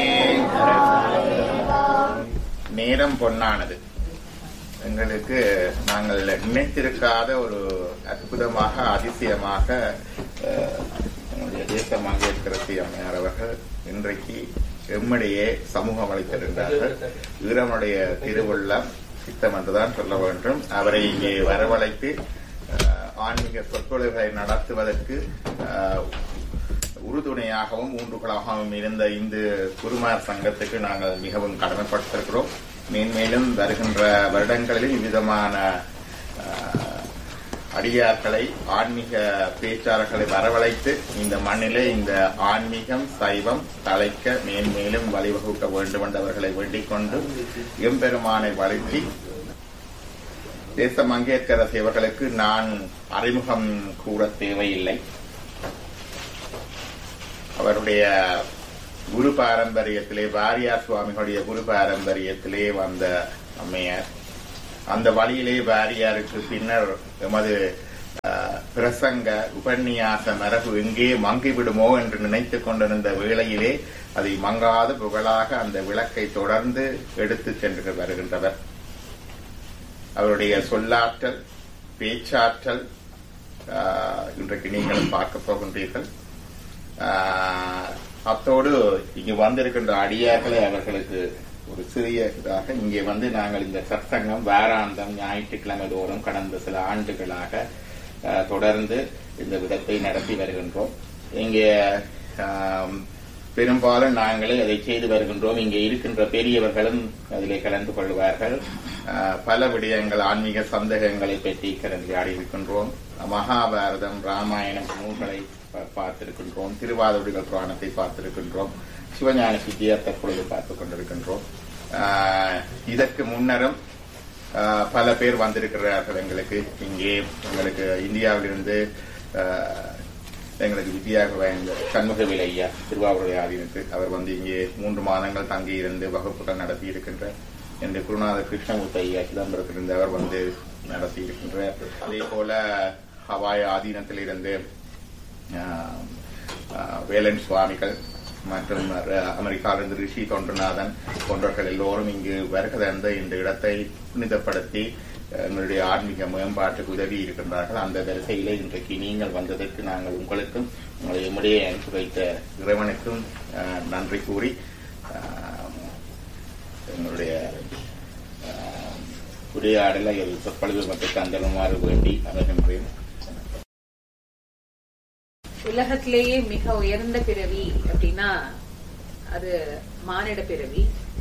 நேரம் பொன்னானது. எங்களுக்கு நாங்கள் நினைத்திருக்காத ஒரு அற்புதமாக அதிசயமாக என்னுடைய தேச மங்கேற்கரசி அம்மையார் அவர்கள் இன்றைக்கு எம்மிடையே சமூகம் அளித்திருந்தார்கள். ஈரமுடைய திருவுள்ளம் சித்தம் என்றுதான் சொல்ல வேண்டும். அவரை இங்கே வரவழைத்து ஆன்மீக சொற்பொழிவுகளை நடத்துவதற்கு உறுதுணையாகவும் ஊன்றுகளாகவும் இருந்த இந்த குருமார் சங்கத்துக்கு நாங்கள் மிகவும் கடமைப்பட்டிருக்கிறோம். மேன்மேலும் வருகின்ற வருடங்களில் இவ்விதமான அடியார்களை ஆன்மீக பேச்சாளர்களை வரவழைத்து இந்த மண்ணிலே இந்த ஆன்மீகம் சைவம் தலைக்க மேன்மேலும் வழிவகுக்க வேண்டும் என்று அவர்களை வேண்டிக் கொண்டு எம்பெருமானை வழங்கி தேச மங்கேற்கரசி அவர்களுக்கு நான் அறிமுகம் கூற தேவையில்லை. அவருடைய குரு பாரம்பரியத்திலே வாரியார் சுவாமிகளுடைய குரு பாரம்பரியத்திலே வந்த அம்மையார். அந்த வழியிலே வாரியாருக்கு பின்னர் எமது பிரசங்க உபன்யாச மரபு எங்கே மங்கிவிடுமோ என்று நினைத்துக் கொண்டிருந்த வேளையிலே அதை மங்காத புகழாக அந்த விளக்கை தொடர்ந்து எடுத்து சென்று வருகின்றவர். அவருடைய சொல்லாற்றல், பேச்சாற்றல் இன்றைக்கு நீங்களும் பார்க்க போகின்றீர்கள். அத்தோடு இங்கு வந்திருக்கின்ற அடியார்களை அவர்களுக்கு ஒரு சிறிய இதாக இங்கே வந்து நாங்கள் இந்த சத்சங்கம் வாராந்தம் ஞாயிற்றுக்கிழமை தோறும் கடந்த சில ஆண்டுகளாக தொடர்ந்து இந்த விதத்தை நடத்தி வருகின்றோம். இங்கே பெரும்பாலும் நாங்களே அதை செய்து வருகின்றோம். இங்கே இருக்கின்ற பெரியவர்களும் அதிலே கலந்து கொள்வார்கள். பல விடயங்கள், ஆன்மீக சந்தேகங்களை பற்றி கலந்துரையாடி இருக்கின்றோம். மகாபாரதம், ராமாயணம் நூல்களை பார்த்திருக்கின்றோம். திருவாதிரிகள் புராணத்தை பார்த்திருக்கின்றோம். சிவஞான சித்தியை தற்பொழுது பார்த்துக் கொண்டிருக்கின்றோம். இதற்கு முன்னரும் பல பேர் வந்திருக்கிறார்கள். எங்களுக்கு இங்கே எங்களுக்கு இந்தியாவிலிருந்து எங்களுக்கு வித்தியாக வாய்ந்த சண்முகவேல் ஐயா திருவாவூர் ஆதீனத்து அவர் வந்து இங்கே மூன்று மாதங்கள் தங்கியிருந்து வகுப்புகள் நடத்தி இருக்கின்ற என்று குருநாத கிருஷ்ணமூர்த்தி ஐயா சிதம்பரத்திலிருந்து அவர் வந்து நடத்தி இருக்கின்றார். அதே போல ஹவாய் ஆதீனத்தில் இருந்து வேலன் சுவாமிகள் மற்றும் அமெரிக்காவிலிருந்து ரிஷி தொண்டநாதன் போன்றவர்கள் எல்லோரும் இங்கு வருகிறந்த இந்த இடத்தை புனிதப்படுத்தி எங்களுடைய ஆன்மீக மேம்பாட்டுக்கு உதவி இருக்கின்றார்கள். அந்த வரிசையிலே இன்றைக்கு நீங்கள் வந்ததற்கு நாங்கள் உங்களுக்கும் உங்களை எம்முடைய அனுப்பி வைத்த இறைவனுக்கும் நன்றி கூறி எங்களுடைய உரையாடலை சொற்பொழிவு மற்றும் தந்தருமாறு வேண்டி அணுகின்றேன். உலகத்திலேயே மிக உயர்ந்த பிறவி அப்படின்னா அது மானிட பிறவி.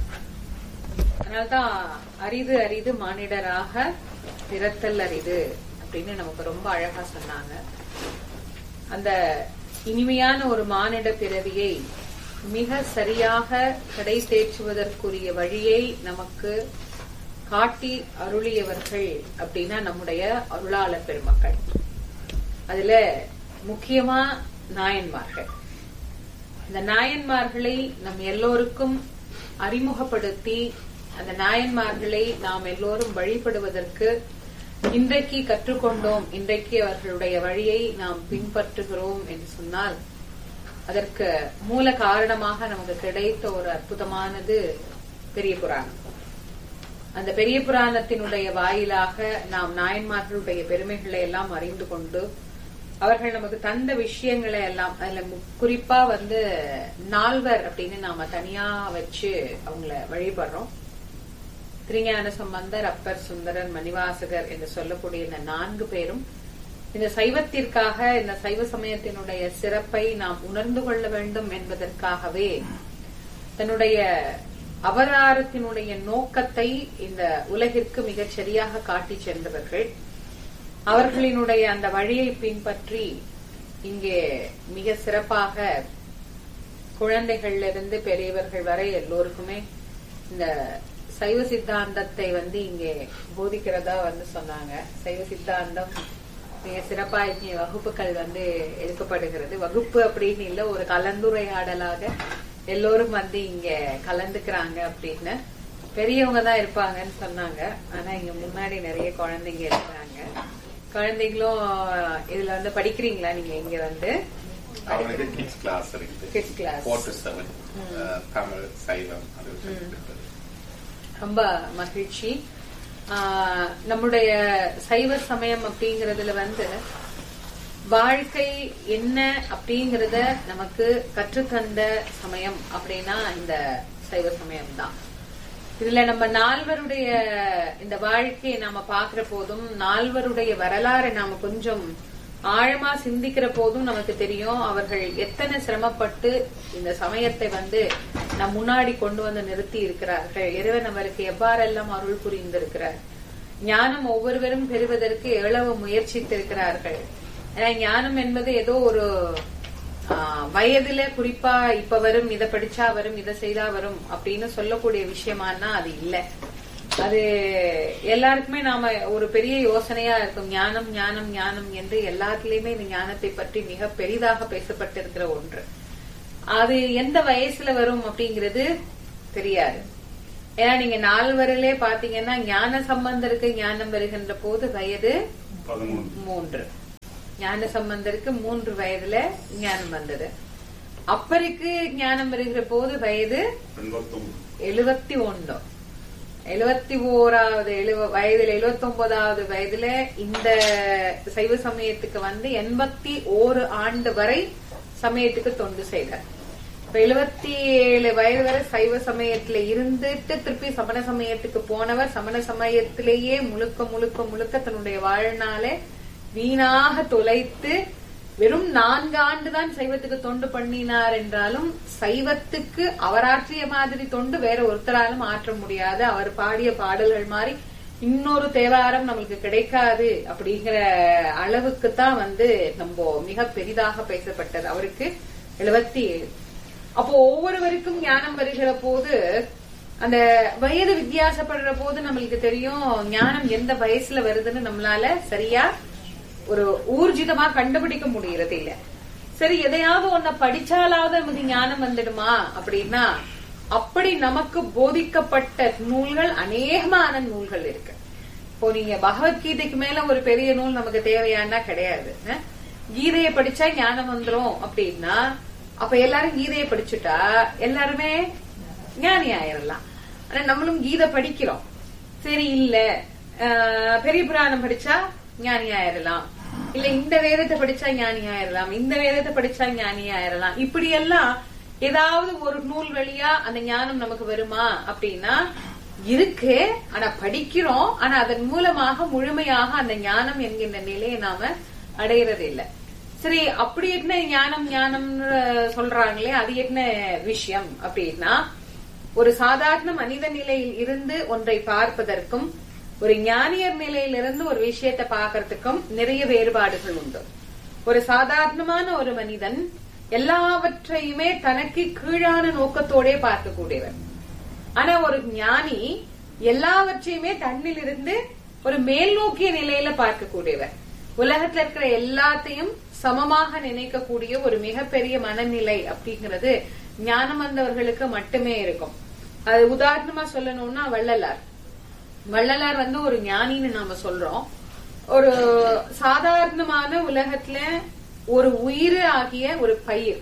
அதனால்தான் அரிது அரிது மானிடராக பிறத்தல் அரிது அப்படின்னு நமக்கு ரொம்ப அழகா சொன்னாங்க. அந்த இனிமையான ஒரு மானிட பிறவியை மிக சரியாக கடை தேற்றுவதற்குரிய வழியை நமக்கு காட்டி அருளியவர்கள் அப்படின்னா நம்முடைய அருளாளர் பெருமக்கள். அதுல முக்கியமா நாயன்மார்கள். இந்த நாயன்மார்களை நம் எல்லோருக்கும் அறிமுகப்படுத்தி அந்த நாயன்மார்களை நாம் எல்லோரும் வழிபடுவதற்கு இன்றைக்கு கற்றுக்கொண்டோம், இன்றைக்கு அவர்களுடைய வழியை நாம் பின்பற்றுகிறோம் என்று சொன்னால் அதற்கு மூல காரணமாக நமக்கு கிடைத்த ஒரு அற்புதமானது பெரிய புராணம். அந்த பெரிய புராணத்தினுடைய வாயிலாக நாம் நாயன்மார்களுடைய பெருமைகளை எல்லாம் அறிந்து கொண்டு அவர்கள் நமக்கு தந்த விஷயங்களை எல்லாம் அதுல குறிப்பா வந்து நால்வர் அப்படின்னு நாம தனியா வச்சு அவங்கள வழிபடுறோம். திருஞான சம்பந்தர், அப்பர், சுந்தரர், மணிவாசகர் என்று சொல்லக்கூடிய இந்த நான்கு பேரும் இந்த சைவத்திற்காக, இந்த சைவ சமயத்தினுடைய சிறப்பை நாம் உணர்ந்து கொள்ள வேண்டும் என்பதற்காகவே தன்னுடைய அவதாரத்தினுடைய நோக்கத்தை இந்த உலகிற்கு மிகச் சரியாக காட்டி சென்றவர்கள். அவர்களினுடைய அந்த வழியை பின்பற்றி இங்கே மிக சிறப்பாக குழந்தைகள்ல இருந்து பெரியவர்கள் வரை எல்லோருக்குமே இந்த சைவ சித்தாந்தத்தை வந்து இங்கே போதிக்கிறதா வந்து சொன்னாங்க. சைவ சித்தாந்தம் மிக சிறப்பா இங்கே வகுப்புகள் வந்து எடுக்கப்படுகிறது. வகுப்பு அப்படின்னு இல்ல, ஒரு கலந்துரையாடலாக எல்லோரும் வந்து இங்க கலந்துக்கிறாங்க அப்படின்னு. பெரியவங்க தான் இருப்பாங்கன்னு சொன்னாங்க. ஆனா இங்க முன்னாடி நிறைய குழந்தைங்க இருக்காங்க. குழந்தைகளும் இதுல வந்து படிக்கிறீங்களா நீங்க? இங்க வந்து கிட்ஸ் கிளாஸ் இருக்கு. கிட்ஸ் கிளாஸ் நான்கு to ஏழு தமிழ் சைவம். ரொம்ப மகிழ்ச்சி. நம்முடைய சைவ சமயம் அப்படிங்கறதுல வந்து வாழ்க்கை என்ன அப்படிங்கறத நமக்கு கற்றுத்தந்த சமயம் அப்படின்னா இந்த சைவ சமயம் தான். இதுல நம்ம நால்வருடைய இந்த வாழ்க்கையை நாம பாக்குற போதும், நால்வருடைய வரலாறை நாம கொஞ்சம் ஆழமா சிந்திக்கிற போதும் நமக்கு தெரியும் அவர்கள் எத்தனை சிரமப்பட்டு இந்த சமயத்தை வந்து நம் முன்னாடி கொண்டு வந்து நிறுத்தி இருக்கிறார்கள். இறைவன் அவருக்கு எவ்வாறெல்லாம் அருள் புரிந்திருக்கிறார். ஞானம் ஒவ்வொருவரும் பெறுவதற்கு எவ்வளவு முயற்சித்திருக்கிறார்கள். ஏன்னா ஞானம் என்பது ஏதோ ஒரு வயதுல குறிப்பா இப்ப வரும், இதை படிச்சா வரும், இதை செய்தா வரும் அப்படின்னு சொல்லக்கூடிய விஷயமானா அது இல்ல. அது எல்லாருக்குமே நாம ஒரு பெரிய யோசனையா இருக்கும். ஞானம் ஞானம் ஞானம் என்று எல்லாத்திலயுமே இந்த ஞானத்தை பற்றி மிக பெரிதாக பேசப்பட்டிருக்கிற ஒன்று. அது எந்த வயசுல வரும் அப்படிங்கிறது தெரியாது. ஏன்னா நீங்க நால்வரிலே பாத்தீங்கன்னா ஞான சம்பந்தருக்கு ஞானம் வருகின்ற போது வயது மூன்று. ஞான சம்பந்தருக்கு மூன்று வயதுல ஞானம் வந்தது. அப்பருக்கு ஞானம் வருகிற போது வயது எழுபத்தி ஒன்று. எழுபத்தி ஓராவது வயதுல எழுபத்தி ஒன்பதாவது வயதுல இந்த சைவ சமயத்துக்கு வந்து எண்பத்தி ஓரு ஆண்டு வரை சமயத்துக்கு தொண்டு செய்தார். இப்ப எழுபத்தி ஏழு வயது வரை சைவ சமயத்துல இருந்துட்டு திருப்பி சமண சமயத்துக்கு போனவர் சமண சமயத்திலேயே முழுக்க முழுக்க முழுக்க தன்னுடைய வாழ்நாளே வீணாக தொலைத்து வெறும் நான்கு ஆண்டுதான் சைவத்துக்கு தொண்டு பண்ணினார் என்றாலும் சைவத்துக்கு அவராற்றிய மாதிரி தொண்டு வேற ஒருத்தராலும் ஆற்ற முடியாது. அவர் பாடிய பாடல்கள் மாதிரி இன்னொரு தேவாரம் நம்மளுக்கு கிடைக்காது அப்படிங்கிற அளவுக்கு தான் வந்து நம்ம மிக பெரிதாக பேசப்பட்டது. அவருக்கு எழுபத்தி ஏழு. அப்போ ஒவ்வொருவருக்கும் ஞானம் வருகிற போது அந்த வயது வித்தியாசப்படுற போது நம்மளுக்கு தெரியும் ஞானம் எந்த வயசுல வருதுன்னு நம்மளால சரியா ஒரு ஊர்ஜிதமா கண்டுபிடிக்க முடியறது இல்ல. சரி, எதையாவது ஒன்ன படிச்சாலாவது நமக்கு ஞானம் வந்துடுமா அப்படின்னா அப்படி நமக்கு போதிக்கப்பட்ட நூல்கள் அநேகமான நூல்கள் இருக்கு. இப்போ நீங்க பகவத்கீதைக்கு மேல ஒரு பெரிய நூல் நமக்கு தேவையானா கிடையாது. கீதையை படிச்சா ஞானம் வந்துரும் அப்படின்னா அப்ப எல்லாரும் கீதையை படிச்சுட்டா எல்லாருமே ஞானி ஆயிரலாம். ஆனா நம்மளும் கீதை படிக்கிறோம். சரி, இல்ல பெரிய புராணம் படிச்சா ஞானி ஆயிரலாம், இல்ல இந்த வேதத்தை படிச்சா ஞானி ஆயிரலாம், இந்த வேதத்தை படிச்சா ஞானி ஆயிரலாம். இப்படி எல்லாம் ஏதாவது ஒரு நூல் வழியா அந்த ஞானம் நமக்கு வருமா அப்படின்னா இருக்கு. ஆனா படிக்கிறோம். ஆனா அதன் மூலமாக முழுமையாக அந்த ஞானம் என்கின்ற நிலையை நாம அடையிறது இல்லை. சரி, அப்படி என்ன ஞானம் ஞானம் சொல்றாங்களே அது என்ன விஷயம் அப்படின்னா ஒரு சாதாரண மனித நிலையில் இருந்து ஒன்றை பார்ப்பதற்கும் ஒரு ஞானியர் நிலையிலிருந்து ஒரு விஷயத்தை பார்க்கறதுக்கும் நிறைய வேறுபாடுகள் உண்டு. ஒரு சாதாரணமான ஒரு மனிதன் எல்லாவற்றையுமே தனக்கு கீழான நோக்கத்தோட பார்க்கக்கூடியவர். ஆனா ஒரு ஞானி எல்லாவற்றையுமே தன்னில் இருந்து ஒரு மேல் நோக்கிய நிலையில பார்க்கக்கூடியவர். உலகத்துல இருக்கிற எல்லாத்தையும் சமமாக நினைக்கக்கூடிய ஒரு மிகப்பெரிய மனநிலை அப்படிங்கிறது ஞானம் வந்தவர்களுக்கு மட்டுமே இருக்கும். அது உதாரணமா சொல்லணும்னா வள்ளலார். வள்ளலார் வந்து ஒரு ஞானின்னு நாம சொல்றோம். ஒரு சாதாரணமான உலகத்துல ஒரு உயிர் ஆகிய ஒரு பயிர்,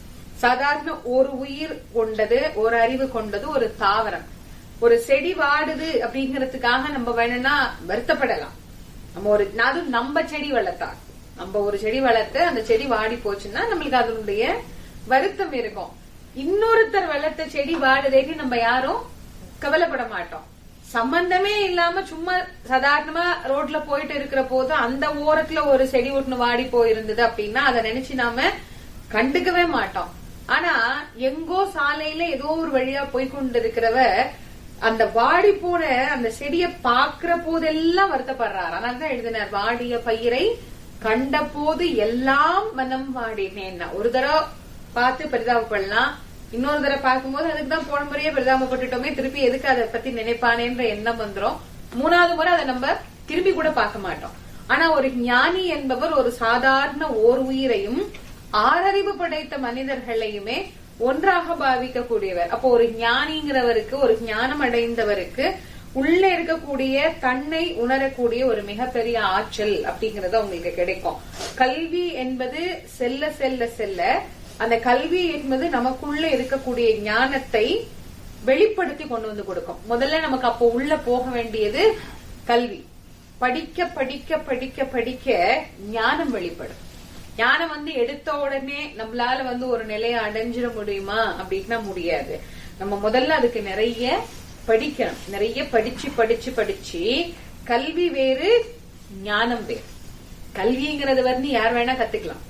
சாதாரண ஒரு உயிர் கொண்டது, ஒரு அறிவு கொண்டது ஒரு தாவரம். ஒரு செடி வாடுது அப்படிங்கறதுக்காக நம்ம வேணும்னா வருத்தப்படலாம். நம்ம ஒரு அது நம்ம செடி வளர்த்தா நம்ம ஒரு செடி வளர்த்து அந்த செடி வாடி போச்சுன்னா நம்மளுக்கு அதனுடைய வருத்தம் இருக்கும். இன்னொருத்தர் வளர்த்த செடி வாடுதேன்னு நம்ம யாரும் கவலைப்பட மாட்டோம். சம்பந்தமே இல்லாம சும்மா சாதாரணமா ரோட்ல போயிட்டு இருக்கிற போது அந்த ஓரத்துல ஒரு செடி ஒண்ணு வாடி போயிருந்தது அப்படின்னா அதை நினைச்சு நாம கண்டுக்கவே மாட்டோம். ஆனா எங்கோ சாலையில ஏதோ ஒரு வழியா போய்கொண்டு இருக்கிறவ அந்த வாடி போன அந்த செடியை பாக்குற போதெல்லாம் வருத்தப்படுறாரு. அதனாலதான் எழுதினார், வாடிய பயிரை கண்ட போது எல்லாம் மனம் வாடினேன்னா. ஒரு தடவை பார்த்து பரிதாபப்படலாம், இன்னொரு தடவை பார்க்கும்போது அதுக்குதான் போன முறையே பரிதாபப்பட்டுட்டோமே, திருப்பி எதுக்கு அதை பத்தி நினைப்பானேன்ற எண்ணம் வந்துரும். மூணாவது முறை அதை நம்ம திரும்பி கூட பார்க்க மாட்டோம். ஆனா ஒரு ஞானி என்பவர் ஒரு சாதாரண ஓர் உயிரையும் ஆறறிவு படைத்த மனிதர்களையுமே ஒன்றாக பாவிக்க கூடியவர். அப்போ ஒரு ஞானிங்கிறவருக்கு, ஒரு ஞானம் அடைந்தவருக்கு உள்ள இருக்கக்கூடிய தன்னை உணரக்கூடிய ஒரு மிகப்பெரிய ஆற்றல் அப்படிங்கறது அவங்களுக்கு கிடைக்கும். கல்வி என்பது செல்ல செல்ல செல்ல அந்த கல்வி என்பது நமக்குள்ள இருக்கக்கூடிய ஞானத்தை வெளிப்படுத்தி கொண்டு வந்து கொடுக்கும். முதல்ல நமக்கு அப்போ உள்ள போக வேண்டியது கல்வி. படிக்க படிக்க படிக்க படிக்க ஞானம் வெளிப்படும். ஞானம் வந்து எடுத்த உடனே நம்மளால வந்து ஒரு நிலையை அடைஞ்சிட முடியுமா அப்படின்னா முடியாது. நம்ம முதல்ல அதுக்கு நிறைய படிக்கணும். நிறைய படிச்சு படிச்சு படிச்சு கல்வி வேறு ஞானம் வேறு. கல்விங்கிறது வந்து யார் வேணா கத்துக்கலாம்.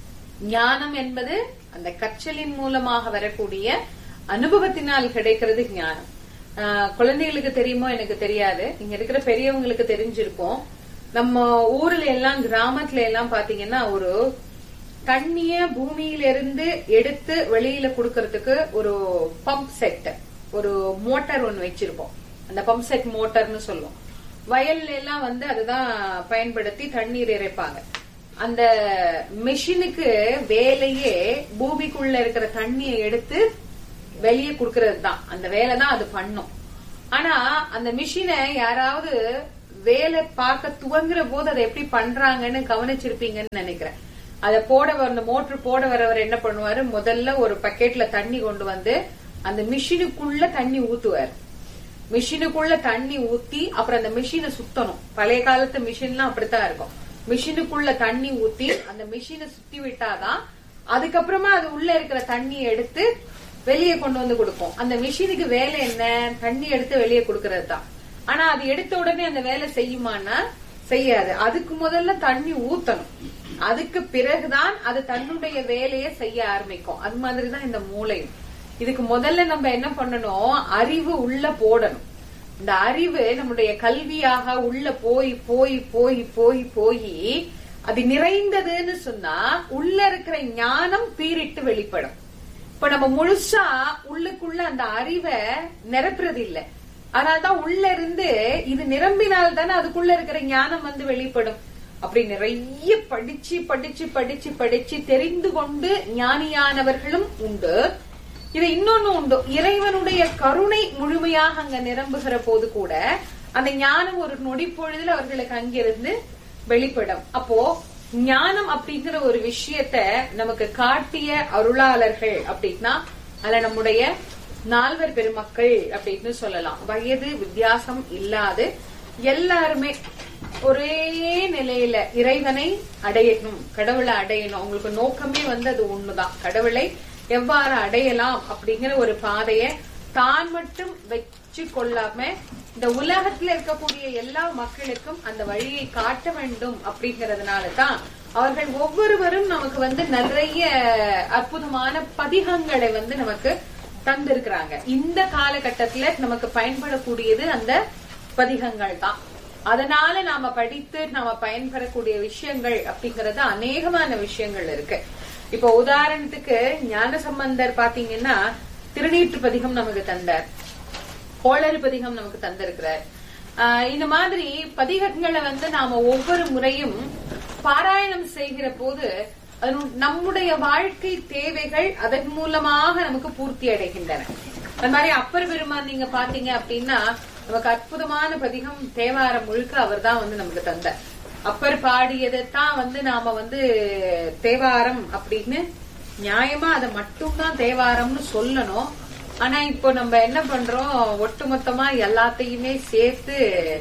ஞானம் என்பது அந்த கற்றலின் மூலமாக வரக்கூடிய அனுபவத்தினால் கிடைக்கிறது ஞானம். குழந்தைகளுக்கு தெரியுமோ எனக்கு தெரியாது, இங்க இருக்கிற பெரியவங்களுக்கு தெரிஞ்சிருக்கும். நம்ம ஊர்ல எல்லாம் கிராமத்துல எல்லாம் பாத்தீங்கன்னா ஒரு தண்ணிய பூமியில இருந்து எடுத்து வெளியில குடுக்கறதுக்கு ஒரு பம்ப் செட், ஒரு மோட்டார் ஒண்ணு வச்சிருப்போம். அந்த பம்ப் செட் மோட்டார்னு சொல்லுவோம். வயல்ல எல்லாம் வந்து அதுதான் பயன்படுத்தி தண்ணீர் இறைப்பாங்க. அந்த மெஷினுக்கு வேலையே பூமிக்குள்ள இருக்கிற தண்ணியை எடுத்து வெளியே குடுக்கறது தான். அந்த வேலை தான் அது பண்ணும். ஆனா அந்த மிஷினை யாராவது வேலை பார்க்க துவங்குற போது அதை எப்படி பண்றாங்கன்னு கவனிச்சிருப்பீங்கன்னு நினைக்கிறேன். அதை போட வர மோட்டர் போட வரவர் என்ன பண்ணுவாரு, முதல்ல ஒரு பக்கெட்ல தண்ணி கொண்டு வந்து அந்த மிஷினுக்குள்ள தண்ணி ஊத்துவார். மிஷினுக்குள்ள தண்ணி ஊத்தி அப்புறம் அந்த மிஷினை சுத்தணும். பழைய காலத்து மிஷின்லாம் அப்படித்தான் இருக்கும். மிஷினுக்குள்ள தண்ணி ஊத்தி அந்த மிஷினை சுத்தி விட்டாதான் அதுக்கப்புறமா அது உள்ள இருக்கிற தண்ணியை எடுத்து வெளியே கொண்டு வந்து கொடுக்கும். அந்த மிஷினுக்கு வேலை என்ன, தண்ணி எடுத்து வெளியே கொடுக்கறது தான். ஆனா அது எடுத்த உடனே அந்த வேலை செய்யுமானா செய்யாது. அதுக்கு முதல்ல தண்ணி ஊத்தணும். அதுக்கு பிறகுதான் அது தன்னுடைய வேலையை செய்ய ஆரம்பிக்கும். அது மாதிரிதான் இந்த மூளையும். இதுக்கு முதல்ல நம்ம என்ன பண்ணணும், அறிவு உள்ள போடணும். இந்த அறிவு நம்முடைய கல்வியாக உள்ள போய் போய் போய் போய் போய் அது நிறைந்ததுன்னு சொன்னா உள்ள இருக்கிற ஞானம் பீரிட்டு வெளிப்படும். இப்ப நம்ம முழுசா உள்ளுக்குள்ள அந்த அறிவை நிரப்புறது இல்லை. அதனால்தான் உள்ள இருந்து இது நிரம்பினால் தானே அதுக்குள்ள இருக்கிற ஞானம் வந்து வெளிப்படும். அப்படி நிறைய படிச்சு படிச்சு படிச்சு படிச்சு தெரிந்து கொண்டு ஞானியானவர்களும் உண்டு. இது இன்னொன்னு உண்டு, இறைவனுடைய கருணை முழுமையாக அங்க நிரம்புகிற போது கூட அந்த ஞானம் ஒரு நொடி பொழுதுல அவர்களுக்கு அங்கிருந்து வெளிப்படும். அப்போ ஞானம் அப்படிங்கிற ஒரு விஷயத்த நமக்கு காட்டிய அருளாளர்கள் அப்படின்னா அதுல நம்முடைய நால்வர் பெருமக்கள் அப்படின்னு சொல்லலாம். வயது வித்தியாசம் இல்லாது எல்லாருமே ஒரே நிலையில இறைவனை அடையணும், கடவுளை அடையணும். அவங்களுக்கு நோக்கமே வந்து அது ஒண்ணுதான், கடவுளை எவ்வாறு அடையலாம் அப்படிங்கிற ஒரு பாதைய தான் மட்டும் வச்சு கொள்ளாம இந்த உலகத்துல இருக்கக்கூடிய எல்லா மக்களுக்கும் அந்த வழியை காட்ட வேண்டும். அப்படிங்கறதுனாலதான் அவர்கள் ஒவ்வொருவரும் நமக்கு வந்து நிறைய அற்புதமான பதிகங்களை வந்து நமக்கு தந்திருக்கிறாங்க. இந்த காலகட்டத்துல நமக்கு பயன்படக்கூடியது அந்த பதிகங்கள் தான். அதனால நாம படித்து நாம பயன்பெறக்கூடிய விஷயங்கள் அப்படிங்கறது அநேகமான விஷயங்கள் இருக்கு. இப்ப உதாரணத்துக்கு ஞானசம்பந்தர் பாத்தீங்கன்னா திருநீற்று பதிகம் நமக்கு தந்தார், கோளறு பதிகம் நமக்கு தந்திருக்கிறார். ஆஹ் இந்த மாதிரி பதிகங்களை வந்து நாம ஒவ்வொரு முறையும் பாராயணம் செய்கிற போது நம்முடைய வாழ்க்கை தேவைகள் அதன் மூலமாக நமக்கு பூர்த்தி அடைகின்றன. அது மாதிரி அப்பர் பெருமான் நீங்க பாத்தீங்க அப்படின்னா நமக்கு அற்புதமான பதிகம் தேவாரம் முழுக்க அவர் தான் வந்து நமக்கு தந்தார். அப்பர் பாடியதைத்தான் வந்து நாம வந்து தேவாரம் அப்படின்னு நியாயமா அதை மட்டும்தான் தேவாரம்னு சொல்லணும். ஆனா இப்போ நம்ம என்ன பண்றோம், ஒட்டுமொத்தமா எல்லாத்தையுமே சேர்த்து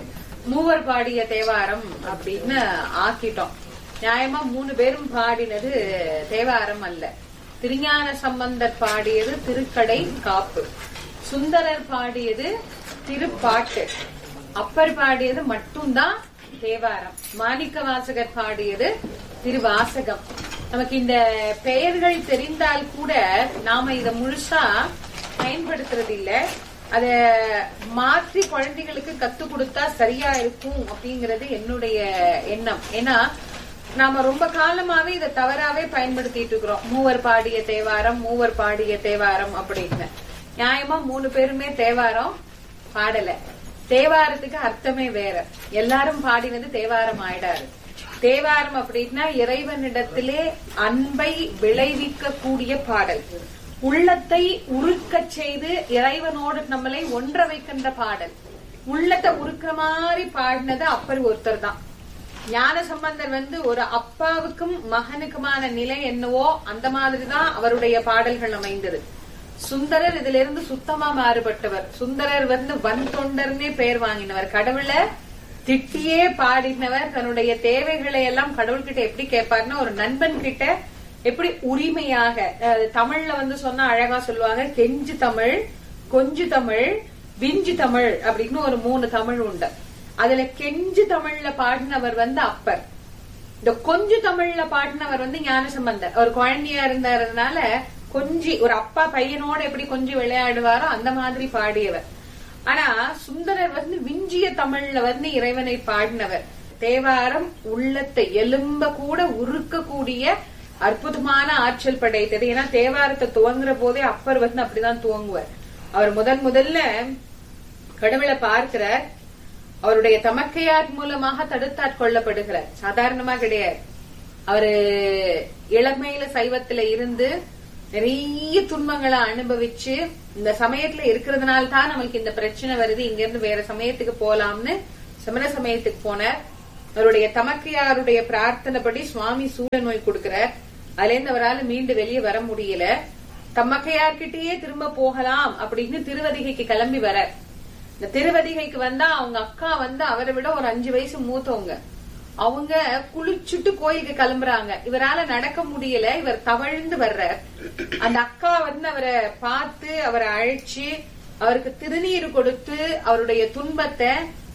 மூவர் பாடிய தேவாரம் அப்படின்னு ஆக்கிட்டோம். நியாயமா மூணு பேரும் பாடினது தேவாரம் அல்ல. திருஞான சம்பந்தர் பாடியது திருக்கடை காப்பு, சுந்தரர் பாடியது திருப்பாட்டு, அப்பர் பாடியது மட்டும்தான் தேவாரம், மாணிக்க வாசகர் பாடியது திருவாசகம். நமக்கு இந்த பெயர்கள் தெரிந்தால் கூட நாம இத முழுசா பயன்படுத்துறது இல்ல. அத மாற்றி குழந்தைகளுக்கு கத்து கொடுத்தா சரியா இருக்கும் அப்படிங்கறது என்னுடைய எண்ணம். ஏன்னா நாம ரொம்ப காலமாவே இதை தவறாவே பயன்படுத்திட்டு இருக்கிறோம். மூவர் பாடிய தேவாரம், மூவர் பாடிய தேவாரம் அப்படின்னு. நியாயமா மூணு பேருமே தேவாரம் பாடல. தேவாரத்துக்கு அர்த்தமே வேற. எல்லாரும் பாடினது தேவாரம் ஆயிடாரு. தேவாரம் அப்படின்னா இறைவனிடத்திலே அன்பை விளைவிக்க கூடிய பாடல், உள்ளத்தை உருக்க செய்து இறைவனோடு நம்மளை ஒன்ற வைக்கின்ற பாடல். உள்ளத்தை உருக்கிற மாதிரி பாடினது அப்பர் ஒருத்தர் தான். ஞான சம்பந்தர் வந்து ஒரு அப்பாவுக்கும் மகனுக்குமான நிலை என்னவோ அந்த மாதிரிதான் அவருடைய பாடல்கள் அமைந்தது. சுந்தரர் இதுல இருந்து சுத்தமா மாறுபட்டவர். சுந்தரர் வந்து வன் தொண்டர்னே பெயர் வாங்கினவர், கடவுளை திட்டியே பாடினவர். தன்னுடைய தேவைகளை எல்லாம் கடவுள்கிட்ட எப்படி கேட்பாருன்னா ஒரு நண்பன் கிட்ட எப்படி உரிமையாக, தமிழ்ல வந்து சொன்னா அழகா சொல்லுவாங்க, கெஞ்சு தமிழ், கொஞ்சு தமிழ், விஞ்சு தமிழ் அப்படின்னு ஒரு மூணு தமிழ் உண்டு. அதுல கெஞ்சு தமிழ்ல பாடினவர் வந்து அப்பர். இந்த கொஞ்சு தமிழ்ல பாடினவர் வந்து ஞானசம்பந்தர். அவர் குழந்தையா இருந்ததுனால கொஞ்சி ஒரு அப்பா பையனோட எப்படி கொஞ்சம் விளையாடுவாரோ அந்த மாதிரி பாடியவர். ஆனா சுந்தரர் வந்து விஞ்சிய தமிழ்ல வந்து இறைவனை பாடினவர். தேவாரம் உள்ளத்தை எலும்ப கூட உருக்கக்கூடிய அற்புதமான ஆற்றல் படைத்தது. ஏன்னா தேவாரத்தை துவங்குற போதே அப்பர் வந்து அப்படிதான் துவங்குவார். அவர் முதன் முதல்ல கடவுளை பார்க்கிறார், அவருடைய தமக்கையார் மூலமாக தடுத்தாட்கொள்ளப்படுகிறார். சாதாரணமா கிடையாது. அவரு இளமையில சைவத்துல இருந்து நிறைய துன்பங்களை அனுபவிச்சு இந்த சமயத்துல இருக்கிறதுனால தான் நமக்கு இந்த பிரச்சனை வருது, இங்க இருந்து வேற சமயத்துக்கு போலாம்னு சமண சமயத்துக்கு போனார். அவருடைய தமக்கையாருடைய பிரார்த்தனைப்படி சுவாமி சூழ நோய் கொடுக்கிறார். அதுல இருந்து அவரால் மீண்டு வெளியே வர முடியல. தமக்கையார்கிட்டயே திரும்ப போகலாம் அப்படின்னு திருவதிகைக்கு கிளம்பி வர. இந்த திருவதிகைக்கு வந்தா அவங்க அக்கா வந்து அவரை விட ஒரு அஞ்சு வயசு மூத்தவங்க. அவங்க குளிச்சுட்டு கோயிலுக்கு கிளம்புறாங்க. இவரால நடக்க முடியல, இவர் தவழ்ந்து வர்றார். அந்த அக்கா வந்து அவரை பார்த்து அவரை அழைச்சு அவருக்கு திருநீர் கொடுத்து அவருடைய துன்பத்தை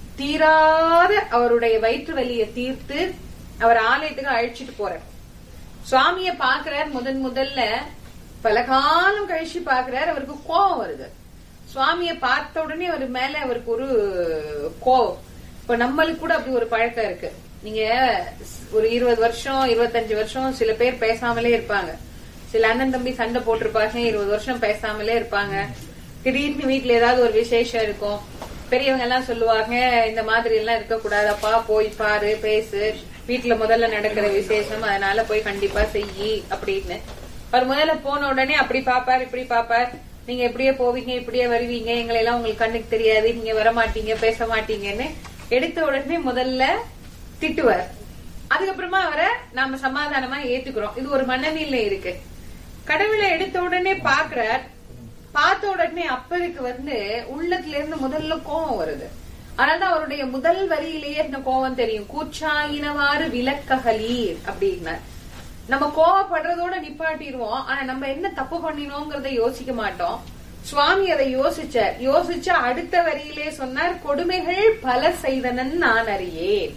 தீராத அவருடைய வயிற்று வலியை தீர்த்து அவர் ஆலயத்துக்கு அழைச்சிட்டு போறார். சுவாமிய பாக்குறார். முதன் முதல்ல பல காலம் கழிச்சு பாக்குறார். அவருக்கு கோபம் வருது. சுவாமிய பார்த்த உடனே அவர் மேல அவருக்கு ஒரு கோபம். இப்ப நம்மளுக்கு கூட அப்படி ஒரு பழக்கம் இருக்கு. நீங்க ஒரு இருபது வருஷம் இருபத்தஞ்சு வருஷம் சில பேர் பேசாமலே இருப்பாங்க. சில அண்ணன் தம்பி சண்டை போட்டிருப்பாங்க, இருபது வருஷம் பேசாமலே இருப்பாங்க. திடீர்னு வீட்டுல ஏதாவது ஒரு விசேஷம் இருக்கும். பெரியவங்க எல்லாம் சொல்லுவாங்க, இந்த மாதிரி எல்லாம் இருக்க கூடாதப்பா, போய் பாரு, பேசு, வீட்டுல முதல்ல நடக்கிற விசேஷம், அதனால போய் கண்டிப்பா செய்யி அப்படின்னு. அவர் முதல்ல போன உடனே அப்படி பாப்பார், இப்படி பாப்பார். நீங்க எப்படியே போவீங்க, இப்படியே வருவீங்க, எங்களை எல்லாம் உங்களுக்கு கண்ணுக்கு தெரியாது, நீங்க வரமாட்டீங்க, பேச மாட்டீங்கன்னு எடுத்த உடனே முதல்ல திட்டுவார். அதுக்கப்புறமா அவரை நாம சமாதானமா ஏத்துக்கிறோம். இது ஒரு மனநிலை இருக்கு. கடவுளை எடுத்த உடனே பாக்குறார். பார்த்த உடனே அப்பருக்கு வந்து உள்ளத்துல இருந்து முதல்ல கோபம் வருது. அதனாலதான் அவருடைய முதல் வரியிலேயே இந்த கோபம் தெரியும். கூச்சாயினவாறு விளக்ககலீர் அப்படின்னா நம்ம கோவப்படுறதோட நிப்பாட்டிடுவோம். ஆனா நம்ம என்ன தப்பு பண்ணினோங்கிறத யோசிக்க மாட்டோம். சுவாமி அதை யோசிச்சார். யோசிச்ச அடுத்த வரியிலே சொன்னார், கொடுமைகள் பல செய்தனன் நான் அறியேன்,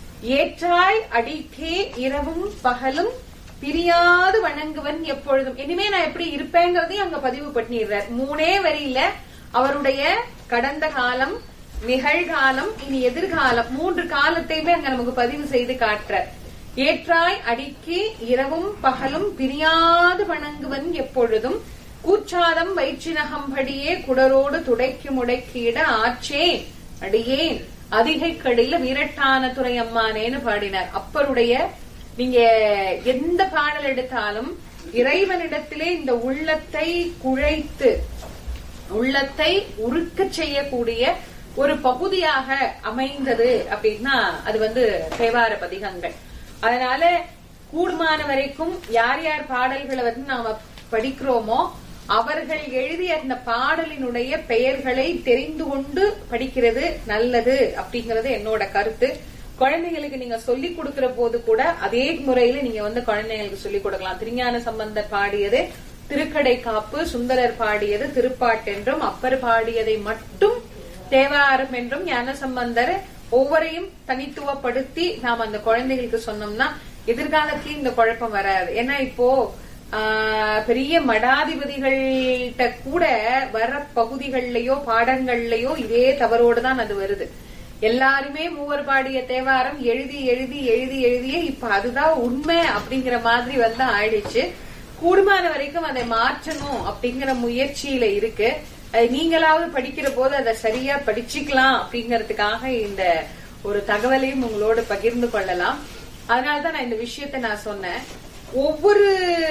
ஏற்றாய் அடிக்கே இரவும் பகலும் பிரியாது வணங்குவன் எப்பொழுதும். இனிமே நான் எப்படி இருப்பேங்கிறதையும் அங்க பதிவு பண்ணிடுறார். மூணே வரியில அவருடைய கடந்த காலம், நிகழ்காலம், இனி எதிர்காலம், மூன்று காலத்தையுமே அங்க நமக்கு பதிவு செய்து காட்டுறார். ஏற்றாய் அடிக்கி இரவும் பகலும் பிரியாது வணங்குவன் எப்பொழுதும், கூச்சாதம் வயிற்றினகம்படியே குடரோடு துடைக்கு முடைக்கீட ஆச்சே அடியேன் அதிகை கடில வீரட்டான துறை அம்மானேன்னு பாடினார். அப்பருடைய நீங்க எந்த பாடல் எடுத்தாலும் இறைவனிடத்திலே இந்த உள்ளத்தை குழைத்து உள்ளத்தை உருக்க செய்யக்கூடிய ஒரு பகுதியாக அமைந்தது அப்படின்னா அது வந்து தேவார பதிகங்கள். அதனால கூடுமான வரைக்கும் யார் யார் பாடல்களை வந்து நாம படிக்கிறோமோ அவர்கள் எழுதிய அந்த பாடலினுடைய பெயர்களை தெரிந்து கொண்டு படிக்கிறது நல்லது அப்படிங்கறது என்னோட கருத்து. குழந்தைகளுக்கு நீங்க சொல்லிக் கொடுக்கிற போது கூட அதே முறையில நீங்க வந்து குழந்தைகளுக்கு சொல்லிக் கொடுக்கலாம். திருஞான சம்பந்தர் பாடியது திருக்கடை காப்பு, சுந்தரர் பாடியது திருப்பாட்டு என்றும், அப்பர் பாடியதை மட்டும் தேவாரம் என்றும் ஞான சம்பந்தர் ஒவ்வொரையும் தனித்துவப்படுத்தி நாம் அந்த குழந்தைகளுக்கு சொன்னோம்னா எதிர்காலத்தில் இந்த குழப்பம் வராது. ஏன்னா இப்போ ஆஹ் பெரிய மடாதிபதிகள்கிட்ட கூட வர பகுதிகள்லயோ பாடங்கள்லயோ இதே தவறோடுதான் அது வருது. எல்லாருமே மூவர் பாடிய தேவாரம் எழுதி எழுதி எழுதி எழுதியே இப்ப அதுதான் உண்மை அப்படிங்கிற மாதிரி வந்து ஆயிடுச்சு. கூடுமான வரைக்கும் அதை மாற்றணும் அப்படிங்கிற முயற்சியில இருக்கு. நீங்களாவது படிக்கிற போது அதை சரியா படிச்சுக்கலாம் அப்படிங்கறதுக்காக இந்த ஒரு தகவலையும் உங்களோடு பகிர்ந்து கொள்ளலாம். அதனாலதான் நான் இந்த விஷயத்த நான் சொன்னேன். ஒவ்வொரு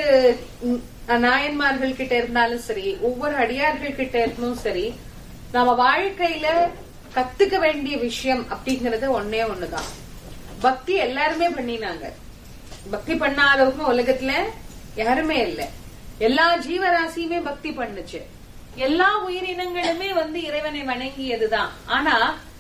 நாயன்மார்கள் கிட்ட இருந்தாலும் சரி, ஒவ்வொரு அடியார்கள் கிட்ட இருந்தும் சரி, நம்ம வாழ்க்கையில கத்துக்க வேண்டிய விஷயம் அப்படிங்கறது ஒன்னே ஒண்ணுதான். பக்தி எல்லாருமே பண்ணினாங்க. பக்தி பண்ணாதவங்க உலகத்துல யாருமே இல்ல. எல்லா ஜீவராசியுமே பக்தி பண்ணுச்சு. எல்லா உயிரினங்களுமே வந்து இறைவனை வணங்கியதுதான். ஆனா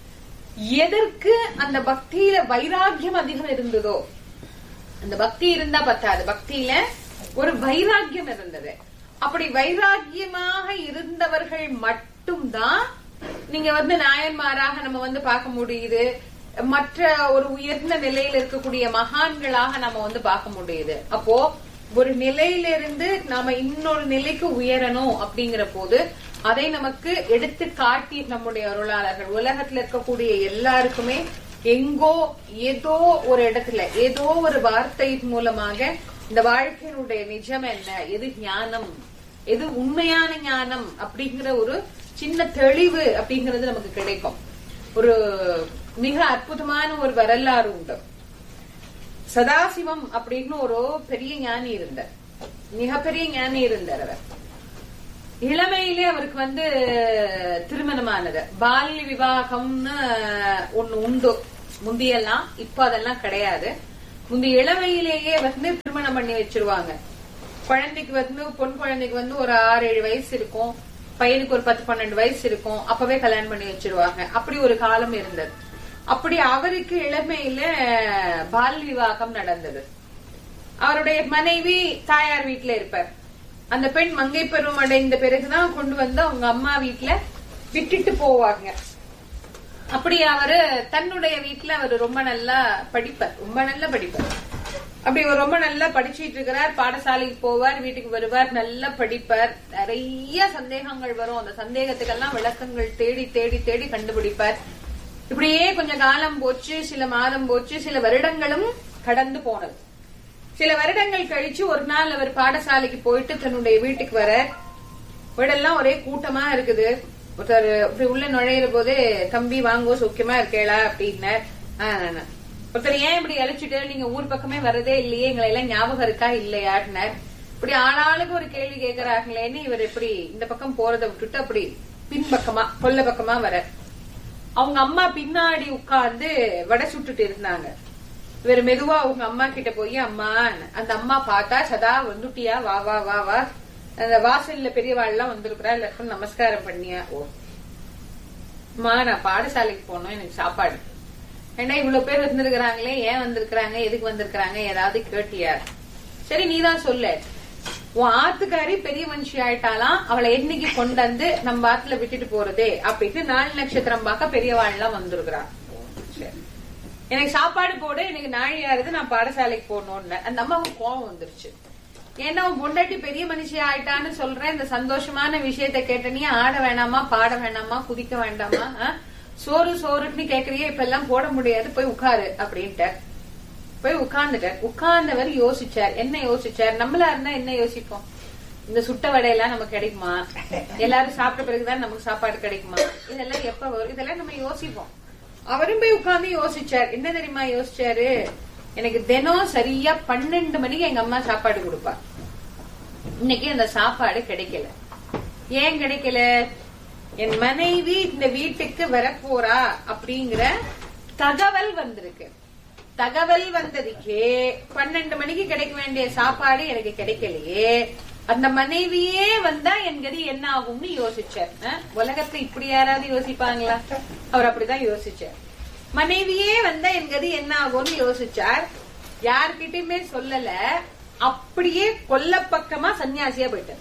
எதற்கு அந்த பக்தியில வைராக்கியம் அதிகம் இருந்ததோ, அந்த பக்தி இருந்தா பத்தாது, பக்தியில ஒரு வைராக்கியம் இருந்தது. அப்படி வைராக்கியமாக இருந்தவர்கள் மட்டும்தான் நீங்க வந்து நாயன்மாராக நம்ம வந்து பார்க்க முடியுது. மற்ற ஒரு உயர்ந்த நிலையில இருக்கக்கூடிய மகான்களாக நம்ம வந்து பார்க்க முடியுது. அப்போ ஒரு நிலையிலிருந்து நாம இன்னொரு நிலைக்கு உயரணும் அப்படிங்கிற போது அதை நமக்கு எடுத்து காட்டி நம்முடைய அருளாளர்கள் உலகத்துல இருக்கக்கூடிய எல்லாருக்குமே எங்கோ ஏதோ ஒரு இடத்துல ஏதோ ஒரு வார்த்தை மூலமாக இந்த வாழ்க்கையினுடைய நிஜம் என்ன, எது ஞானம், எது உண்மையான ஞானம் அப்படிங்கிற ஒரு சின்ன தெளிவு அப்படிங்கிறது நமக்கு கிடைக்கும். ஒரு மிக அற்புதமான ஒரு வரலாறு உண்டு. சதாசிவம் அப்படின்னு ஒரு பெரிய ஞானி இருந்தார். மிகப்பெரிய ஞானி இருந்தார். அவர் இளமையிலே அவருக்கு வந்து திருமணமானது. பால்ய விவாகம்னு ஒண்ணு உண்டு முந்தியெல்லாம், இப்ப அதெல்லாம் கிடையாது. முந்தி இளமையிலேயே வந்து திருமணம் பண்ணி வச்சிருவாங்க. குழந்தைக்கு வந்து பொன் குழந்தைக்கு வந்து ஒரு ஆறு ஏழு வயசு இருக்கும், பையனுக்கு ஒரு பத்து பன்னெண்டு வயசு இருக்கும், அப்பவே கல்யாணம் பண்ணி வச்சிருவாங்க. அப்படி ஒரு காலம் இருந்தது. அப்படி அவருக்கு இளமையில பால் விவாகம் நடந்தது. அவருடைய மனைவி தாயார் வீட்டுல இருப்பார். அந்த பெண் மங்கை பருவம் அடைந்த பிறகுதான் கொண்டு வந்து அவங்க அம்மா வீட்டுல விட்டுட்டு போவாங்க. அப்படி அவரு தன்னுடைய வீட்டுல அவரு ரொம்ப நல்லா படிப்பார், ரொம்ப நல்லா படிப்பார். அப்படி ரொம்ப நல்லா படிச்சுட்டு இருக்கிறார். பாடசாலைக்கு போவார், வீட்டுக்கு வருவார், நல்லா படிப்பார். நிறைய சந்தேகங்கள் வரும். அந்த சந்தேகத்துக்கெல்லாம் விளக்கங்கள் தேடி தேடி தேடி கண்டுபிடிப்பார். இப்படியே கொஞ்சம் காலம் போச்சு, சில மாதம் போச்சு, சில வருடங்களும் கடந்து போனது. சில வருடங்கள் கழிச்சு ஒரு நாள் அவர் பாடசாலைக்கு போயிட்டு தன்னுடைய வீட்டுக்கு வர, வீடெல்லாம் ஒரே கூட்டமா இருக்குது. ஒருத்தர் இப்படி உள்ள நுழையிற போதே, தம்பி வாங்கோ சௌக்கியமா இருக்கேளா அப்படின்னு. ஒருத்தர் ஏன் இப்படி அழைச்சிட்டு, நீங்க ஊர் பக்கமே வரதே இல்லையே, எங்களை எல்லாம் ஞாபகம் இருக்கா இல்லையாட்டினார். இப்படி ஆளாளுக்கு ஒரு கேள்வி கேட்கிறாங்களேன்னு இவர் எப்படி இந்த பக்கம் போறதை விட்டுட்டு அப்படி பின்பக்கமா கொல்ல பக்கமா வர, அவங்க அம்மா பின்னாடி உட்கார்ந்து வடை சுட்டுட்டு இருந்தாங்க. இவர் மெதுவா அவங்க அம்மா கிட்ட போய், அம்மா, அந்த அம்மா பார்த்தா, சதா வந்துட்டியா, வா வா வா வா, அந்த வாசல்ல பெரியவாள் எல்லாம் வந்திருக்கிறா, எல்லாருக்கும் நமஸ்காரம் பண்ணியா. ஓ அம்மா, நான் பாடசாலைக்கு போனோம், எனக்கு சாப்பாடு. ஏன்னா இவ்வளவு பேர் வந்திருக்கிறாங்களே, ஏன் வந்திருக்கிறாங்க, எதுக்கு வந்திருக்கிறாங்க, ஏதாவது கேட்டியா? சரி, நீதான் சொல்ல. உன் ஆத்துக்காரி பெரிய மனுஷி ஆயிட்டாலாம், அவளை என்னைக்கு கொண்டு வந்து நம்ம ஆத்துல விட்டுட்டு போறதே அப்படின்னு நாலு நட்சத்திரம் பார்க்க பெரியவாள் எல்லாம் வந்திருக்கிறான். எனக்கு சாப்பாடு போடு, எனக்கு நாழியாருது, நான் பாடசாலைக்கு போகணும்னு. அந்த அம்மாவுக்கு கோவம் வந்துருச்சு. ஏன்னா உன் பொண்டாட்டி பெரிய மனுஷி ஆயிட்டான்னு சொல்றேன், இந்த சந்தோஷமான விஷயத்த கேட்டனே, ஆட வேணாமா, பாட வேணாமா, குதிக்க வேண்டாமா, சோறு சோறுன்னு கேக்குறியே, இப்ப எல்லாம் போட முடியாது, போய் உட்காரு அப்படின்ட்டு போய் உட்கார்ந்துட்டார். உட்கார்ந்தவர் யோசிச்சார். என்ன யோசிச்சார்? நம்மளா இருந்தா என்ன யோசிப்போம்? இந்த சுட்ட வடையெல்லாம் நமக்கு கிடைக்குமா, எல்லாரும் சாப்பிட்ட பிறகுதான் நமக்கு சாப்பாடு கிடைக்குமா, இதெல்லாம் எப்ப வரும், இதெல்லாம் நம்ம யோசிப்போம். அவரும் போய் உட்கார்ந்து யோசிச்சார். என்ன தெரியுமா யோசிச்சாரு? எனக்கு தினம் சரியா பன்னெண்டு மணிக்கு எங்க அம்மா சாப்பாடு கொடுப்பா. இன்னைக்கு அந்த சாப்பாடு கிடைக்கல. ஏன் கிடைக்கல? என் மனைவி இந்த வீட்டுக்கு வரப்போறா அப்படிங்கிற தகவல் வந்திருக்கு. தகவல் வந்ததுக்கே பன்னெண்டு மணிக்கு கிடைக்க வேண்டிய சாப்பாடு எனக்கு கிடைக்கலையே, அந்த மனைவியே வந்தா என் கதி என்ன ஆகும்னு யோசிச்சார். உலகத்துல இப்படி யாராவது யோசிப்பாங்களா? அவர் அப்படிதான் யோசிச்சார். மனைவியே வந்தா என் கதி என்ன ஆகும்னு யோசிச்சார். யார்கிட்டயுமே சொல்லல. அப்படியே கொல்ல பக்கமா சன்னியாசியா போயிட்டார்.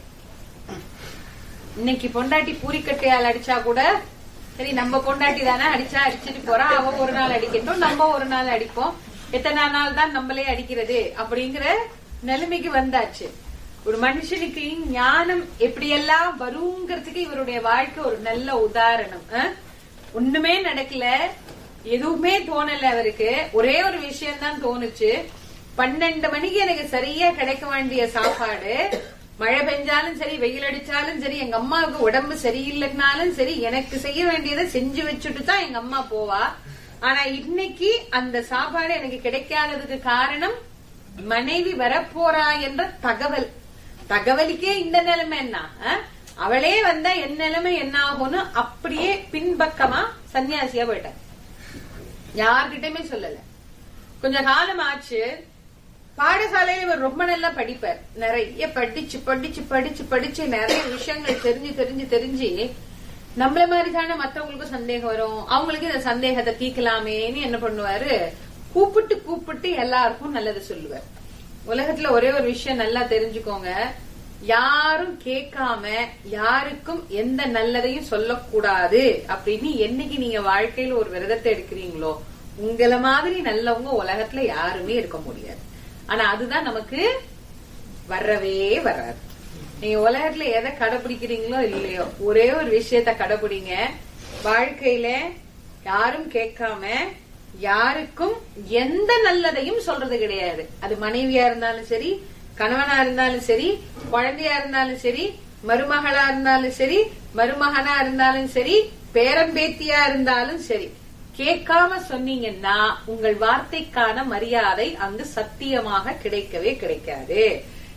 இன்னைக்கு பொண்டாட்டி பூரிக்கட்டையால் அடிச்சா கூட சரி, நம்ம பொண்டாட்டி தானே, அடிச்சா அடிச்சுட்டு போறா, அவ ஒரு நாள் அடிக்கட்டும், நம்ம ஒரு நாள் அடிப்போம், எத்தனை நாள் தான் நம்மளே அடிக்கிறது அப்படிங்கிற நிலைமைக்கு வந்தாச்சு. ஒரு மனுஷனுக்கு ஞானம் எப்படியெல்லாம் வருங்கிறதுக்கு இவருடைய வாழ்க்கை ஒரு நல்ல உதாரணம். ஒண்ணுமே நடக்கல, எதுவுமே தோணல அவருக்கு. ஒரே ஒரு விஷயம் தான் தோணுச்சு. பன்னெண்டு மணிக்கு எனக்கு சரியா கிடைக்க வேண்டிய சாப்பாடு, மழை பெஞ்சாலும் சரி, வெயில் அடிச்சாலும் சரி, எங்க அம்மாவுக்கு உடம்பு சரியில்லைனாலும் சரி, எனக்கு செய்ய வேண்டியதை செஞ்சு வச்சுட்டு தான் எங்க அம்மா போவா. ஆனா இன்னைக்கு அந்த சாப்பாடு எனக்கு கிடைக்காததுக்கு காரணம் மனைவி வரப்போறா என்ற தகவல். தகவலுக்கே இந்த நிலைமை என்ன, அவளே வந்தா என் நிலைமை என்ன ஆகும்னு அப்படியே பின்பக்கமா சன்னியாசியா போயிட்டார். யார்கிட்டயுமே சொல்லல. கொஞ்ச காலம் ஆச்சு. பாடசாலையில இவர் ரொம்ப நல்லா படிப்பார். நிறைய படிச்சு படிச்சு படிச்சு படிச்சு நிறைய விஷயங்கள் தெரிஞ்சு தெரிஞ்சு தெரிஞ்சு நம்மள மாதிரி தானே மத்தவங்களுக்கும் சந்தேகம் வரும். அவங்களுக்கு இந்த சந்தேகத்தை தீர்க்கலாமேன்னு என்ன பண்ணுவாரு, கூப்பிட்டு கூப்பிட்டு எல்லாருக்கும் நல்லது சொல்லுவார். உலகத்துல ஒரே ஒரு விஷயம் நல்லா தெரிஞ்சுக்கோங்க, யாரும் கேட்காம யாருக்கும் எந்த நல்லதையும் சொல்லக்கூடாது அப்படின்னு என்னைக்கு நீங்க வாழ்க்கையில ஒரு விரதத்தை எடுக்கிறீங்களோ, உங்களை மாதிரி நல்லவங்க உலகத்துல யாருமே இருக்க முடியாது. ஆனா அதுதான் நமக்கு வரவே வராது. நீங்க உலகத்துல எதை கடைபிடிக்கிறீங்களோ இல்லையோ, ஒரே ஒரு விஷயத்த கடைபிடிங்க. வாழ்க்கையில யாரும் கேட்காம யாருக்கும் எந்த நல்லதையும் சொல்றது கிடையாது. அது மனைவியா இருந்தாலும் சரி, கணவனா இருந்தாலும் சரி, குழந்தையா இருந்தாலும் சரி, மருமகளா இருந்தாலும் சரி, மருமகனா இருந்தாலும் சரி, பேரம்பேத்தியா இருந்தாலும் சரி, கேட்காம சொன்னீங்கன்னா உங்கள் வார்த்தைக்கான மரியாதை அங்கு சத்தியமாக கிடைக்கவே கிடைக்காது.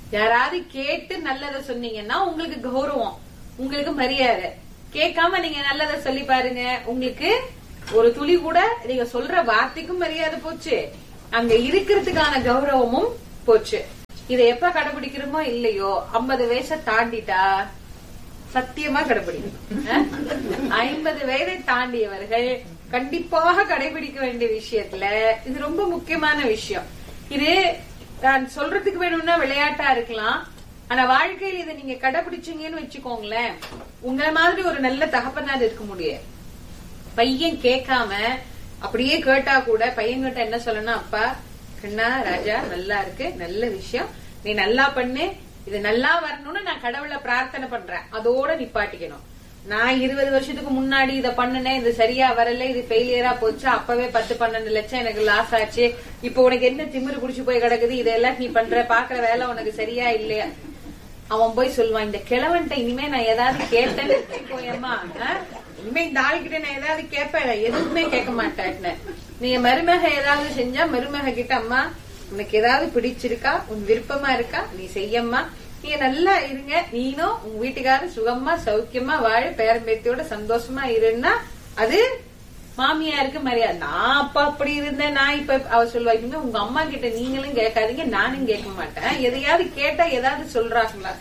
யாராவது கேட்டு நல்லதை சொன்னீங்கன்னா உங்களுக்கு கௌரவம், உங்களுக்கு மரியாதை. கேட்காம நீங்க நல்லதை சொல்லி பாருங்க, உங்களுக்கு ஒரு துளி கூட நீங்க சொல்ற வார்த்தைக்கும் மரியாதை போச்சு, அங்க இருக்கிறதுக்கான கௌரவமும் போச்சு. இதை எப்ப கடைபிடிக்கிறோமோ இல்லையோ ஐம்பது வயசை தாண்டிட்டா சத்தியமா கடைபிடிக்கணும். ஐம்பது வயதை தாண்டியவர்கள் கண்டிப்பாக கடைபிடிக்க வேண்டிய விஷயத்துல இது ரொம்ப முக்கியமான விஷயம். இது நான் சொல்றதுக்கு வேணும்னா விளையாட்டா இருக்கலாம், ஆனா வாழ்க்கையில் இதை நீங்க கடைபிடிச்சீங்கன்னு வச்சுக்கோங்களேன், உங்களை மாதிரி ஒரு நல்ல தகப்பனார் இருக்க முடியாது. பையன் கேட்காம அப்படியே கேட்டா கூட பையன் கிட்ட என்ன சொல்லணும், அப்பா கண்ணா ராஜா நல்லா இருக்கு, நல்ல விஷயம், நீ நல்லா பண்ணு, இது நல்லா வரணும்னு நான் கடவுளை பிரார்த்தனை பண்றேன், அதோட நிப்பாட்டிக்கணும். நான் இருபது வருஷத்துக்கு முன்னாடி இதை பண்ணுனேன், இது சரியா வரல, இது ஃபெயிலியரா போச்சு, அப்பவே பத்து பன்னெண்டு லட்சம் எனக்கு லாஸ் ஆச்சு, இப்ப உனக்கு என்ன திமிரு குடிச்சு போய் கிடக்குது, இதெல்லாம் நீ பண்ற பாக்குற வேலை உனக்கு சரியா இல்லையா? அவன் போய் சொல்லுவான், இந்த கிழவன்ட்ட இனிமே நான் ஏதாவது கேட்டேன்னு வச்சுக்கோயம்மா, இனிமே இந்த ஆளுகிட்ட நான் ஏதாவது கேட்பேன், எதுவுமே கேட்க மாட்டேன்னு. நீங்க மருமக ஏதாவது செஞ்சா மருமக கிட்ட, அம்மா உனக்கு ஏதாவது பிடிச்சிருக்கா, உன் விருப்பமா இருக்கா, நீ செய்யம்மா, நீங்க நல்லா இருங்க, நீனும் உங்க வீட்டுக்காரர் சுகமா சௌக்கியமா வாழ, பேரம்பேத்தியோட சந்தோஷமா இருன்னா அது மாமியாருக்கு மரியாதை. நான் அப்பா அப்படி இருந்தேன், நான் இப்ப அவ சொல்லுவா, இனிமே உங்க அம்மா கிட்ட நீங்களும் கேட்காதீங்க, நானும் கேட்க மாட்டேன். எதையாவது கேட்டா ஏதாவது சொல்றாங்களா?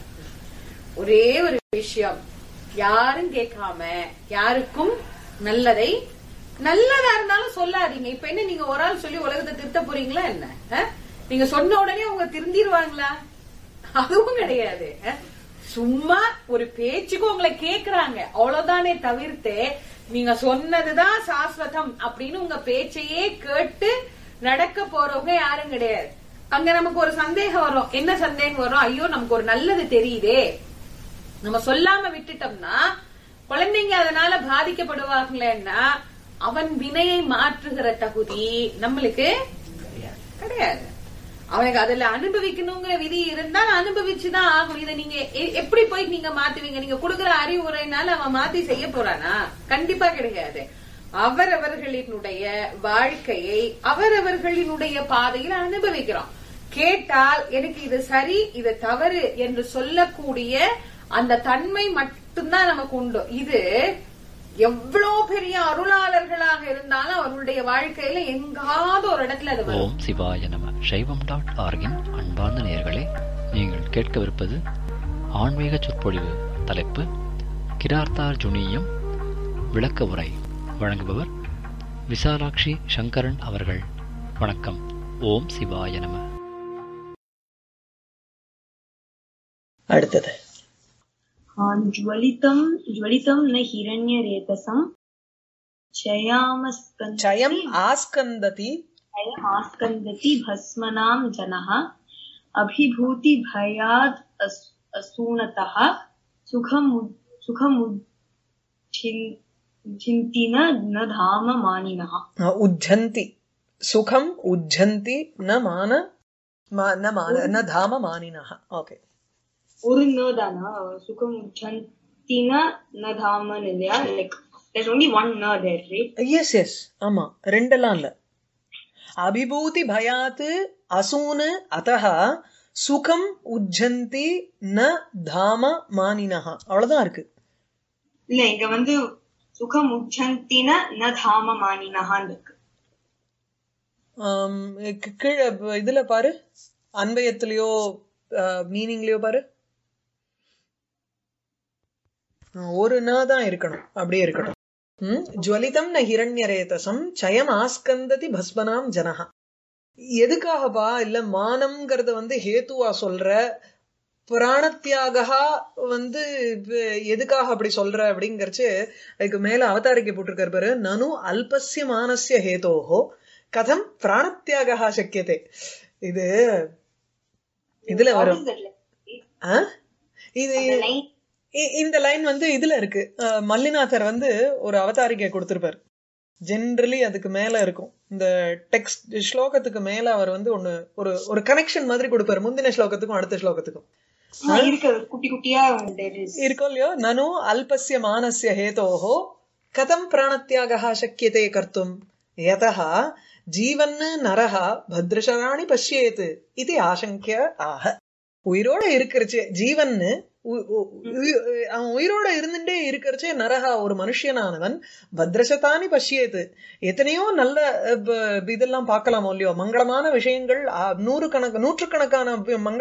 ஒரே ஒரு விஷயம், யாரும் கேட்காம யாருக்கும் நல்லதை நல்லதா இருந்தாலும் சொல்லாதீங்க. இப்ப என்ன நீங்க ஒரு ஆள் சொல்லி உலகத்தை திருத்த போறீங்களா என்ன? நீங்க சொன்ன உடனே அவங்க திருந்திருவாங்களா? அதுவும் கிடையாது. சும்மா ஒரு பேச்சுக்கு உங்களை கேக்குறாங்க அவ்வளவுதானே தவிர்த்து நீங்க சொன்னதுதான் சாஸ்வதம் அப்படின்னு உங்க பேச்சையே கேட்டு நடக்க போறவங்க யாரும் கிடையாது. அங்க நமக்கு ஒரு சந்தேகம் வரும். என்ன சந்தேகம் வரும்? ஐயோ நமக்கு ஒரு நல்லது தெரியுதே, நம்ம சொல்லாம விட்டுட்டோம்னா குழந்தைங்க அதனால பாதிக்கப்படுவாங்களேன்னா அவன் வினையை மாற்றுகிற தகுதி நம்மளுக்கு கிடையாது. அவனுக்கு அதுல அனுபவிக்கணுங்கிற விதி இருந்தா அனுபவிச்சுதான் ஆகும். இதை நீங்க எப்படி போய் நீங்க மாத்துவீங்க? நீங்க கொடுக்கிற அறிவுரைனால அவன் மாத்தி செய்ய போறானா? கண்டிப்பா கிடையாது. அவரவர்களினுடைய வாழ்க்கையை அவரவர்களினுடைய பாதையில் அனுபவிக்கிறோம். கேட்டால் எனக்கு இது சரி இது தவறு என்று சொல்லக்கூடிய அந்த தன்மை மட்டும்தான் நமக்கு உண்டு. இது எவ்வளவு பெரிய அருளாளர்களாக இருந்தாலும் அவர்களுடைய வாழ்க்கையில எங்காவது ஒரு இடத்துல அது வரும். ஓம் சிவாய நம. சைவம் டாட் ஆர்கின் அன்பார்ந்த நேயர்களே, நீங்கள் கேட்கவிருப்பது ஆன்மீக சொற்பொழிவு. தலைப்பு கிரார்த்தார்ஜுனியம் விளக்க உரை. வழங்குபவர் விசாலாட்சி சங்கரன் அவர்கள். வணக்கம். ஓம் சிவாய நம. அடுத்தது ज्वलितं ज्वलितं न हिरण्यरेतसं चयामस्कन्दति चयम् आस्कन्दति चयम् आस्कन्दति भस्मनां जनः अभिभूति भयाद् असूनतः सुखम् सुखमुज्झन्ति न धाम मानिनः. उज्झन्ति सुखम् उज्झन्ति न मान न मान न धाम मानिनः. ओके, ஒரு நர்தானா சுகம் உஜ்ஜந்தின ந தாமன் இல்லையா? Like there's only one ner there, right? yes yes ஆமா, ரெண்டெல்லாம் இல்ல. அபிபூதி பயாத் அசூன அதஹ சுகம் உஜ்ஜந்தி ந தாம மானினஹ, அவ்வளவுதான் இருக்கு. இல்ல, இங்க வந்து சுகம் உஜ்ஜந்தின ந தாம மானினஹான்னு இருக்கு. கீழே இதுல பாரு, அன்வயத்திலயோ மீனிங்லயோ பாரு, ஒரு ந தான் இருக்கணும், அப்படியே இருக்கணும். உம் ஜுவலிதம் ந ஹிரண்யரேதசம் சயம் ஆஸ்கந்ததி பஸ்மனாம் ஜனஹா. எதுக்காகப்பா? இல்ல மானம்ங்கிறத வந்து ஹேத்துவா சொல்ற, பிராணத்தியாகா வந்து எதுக்காக அப்படி சொல்ற அப்படிங்கறச்சு அதுக்கு மேல அவதாரிக்க போட்டிருக்காரு பாரு. நனு அல்பஸ்ய மானஸ்ய ஹேதோஹோ கதம் பிராணத்தியாகா சக்கியதே. இது இதுல வரும். இது இந்த லைன் வந்து இதுல இருக்கு. மல்லிநாதர் வந்து ஒரு அவதாரிக்கை கொடுத்திருப்பார். ஜெனரலி அதுக்கு மேல இருக்கும். இந்த டெக்ஸ்ட் ஸ்லோகத்துக்கு மேல அவர் வந்து ஒண்ணு ஒரு ஒரு கனெக்ஷன் மாதிரி கொடுப்பாரு, முந்தின ஸ்லோகத்துக்கும் அடுத்த ஸ்லோகத்துக்கும். குட்டி குட்டியா இருக்கும் இல்லையோ? நனு அல்பஸ்ய மானஸ்ய ஹேதோஹோ கதம் பிராணத்தியாகா சக்கியதே கர்த்தும் யதஹ ஜீவன் நரஹ பத்ரசராணி பஷ்யேத் இது ஆசங்கிய ஆஹ. உயிரோட இருக்கிறச்சே ஜீவன்னு அவன் உயிரோட இருந்துட்டே இருக்கிறச்சே நரகா ஒரு மனுஷனானவன் பத்ரசதானி பஷ்யேது எத்தனையோ நல்ல இதெல்லாம் பார்க்கலாமோ இல்லையோ மங்களமான விஷயங்கள் நூறு கணக்கு நூற்றுக்கணக்கான மங்கள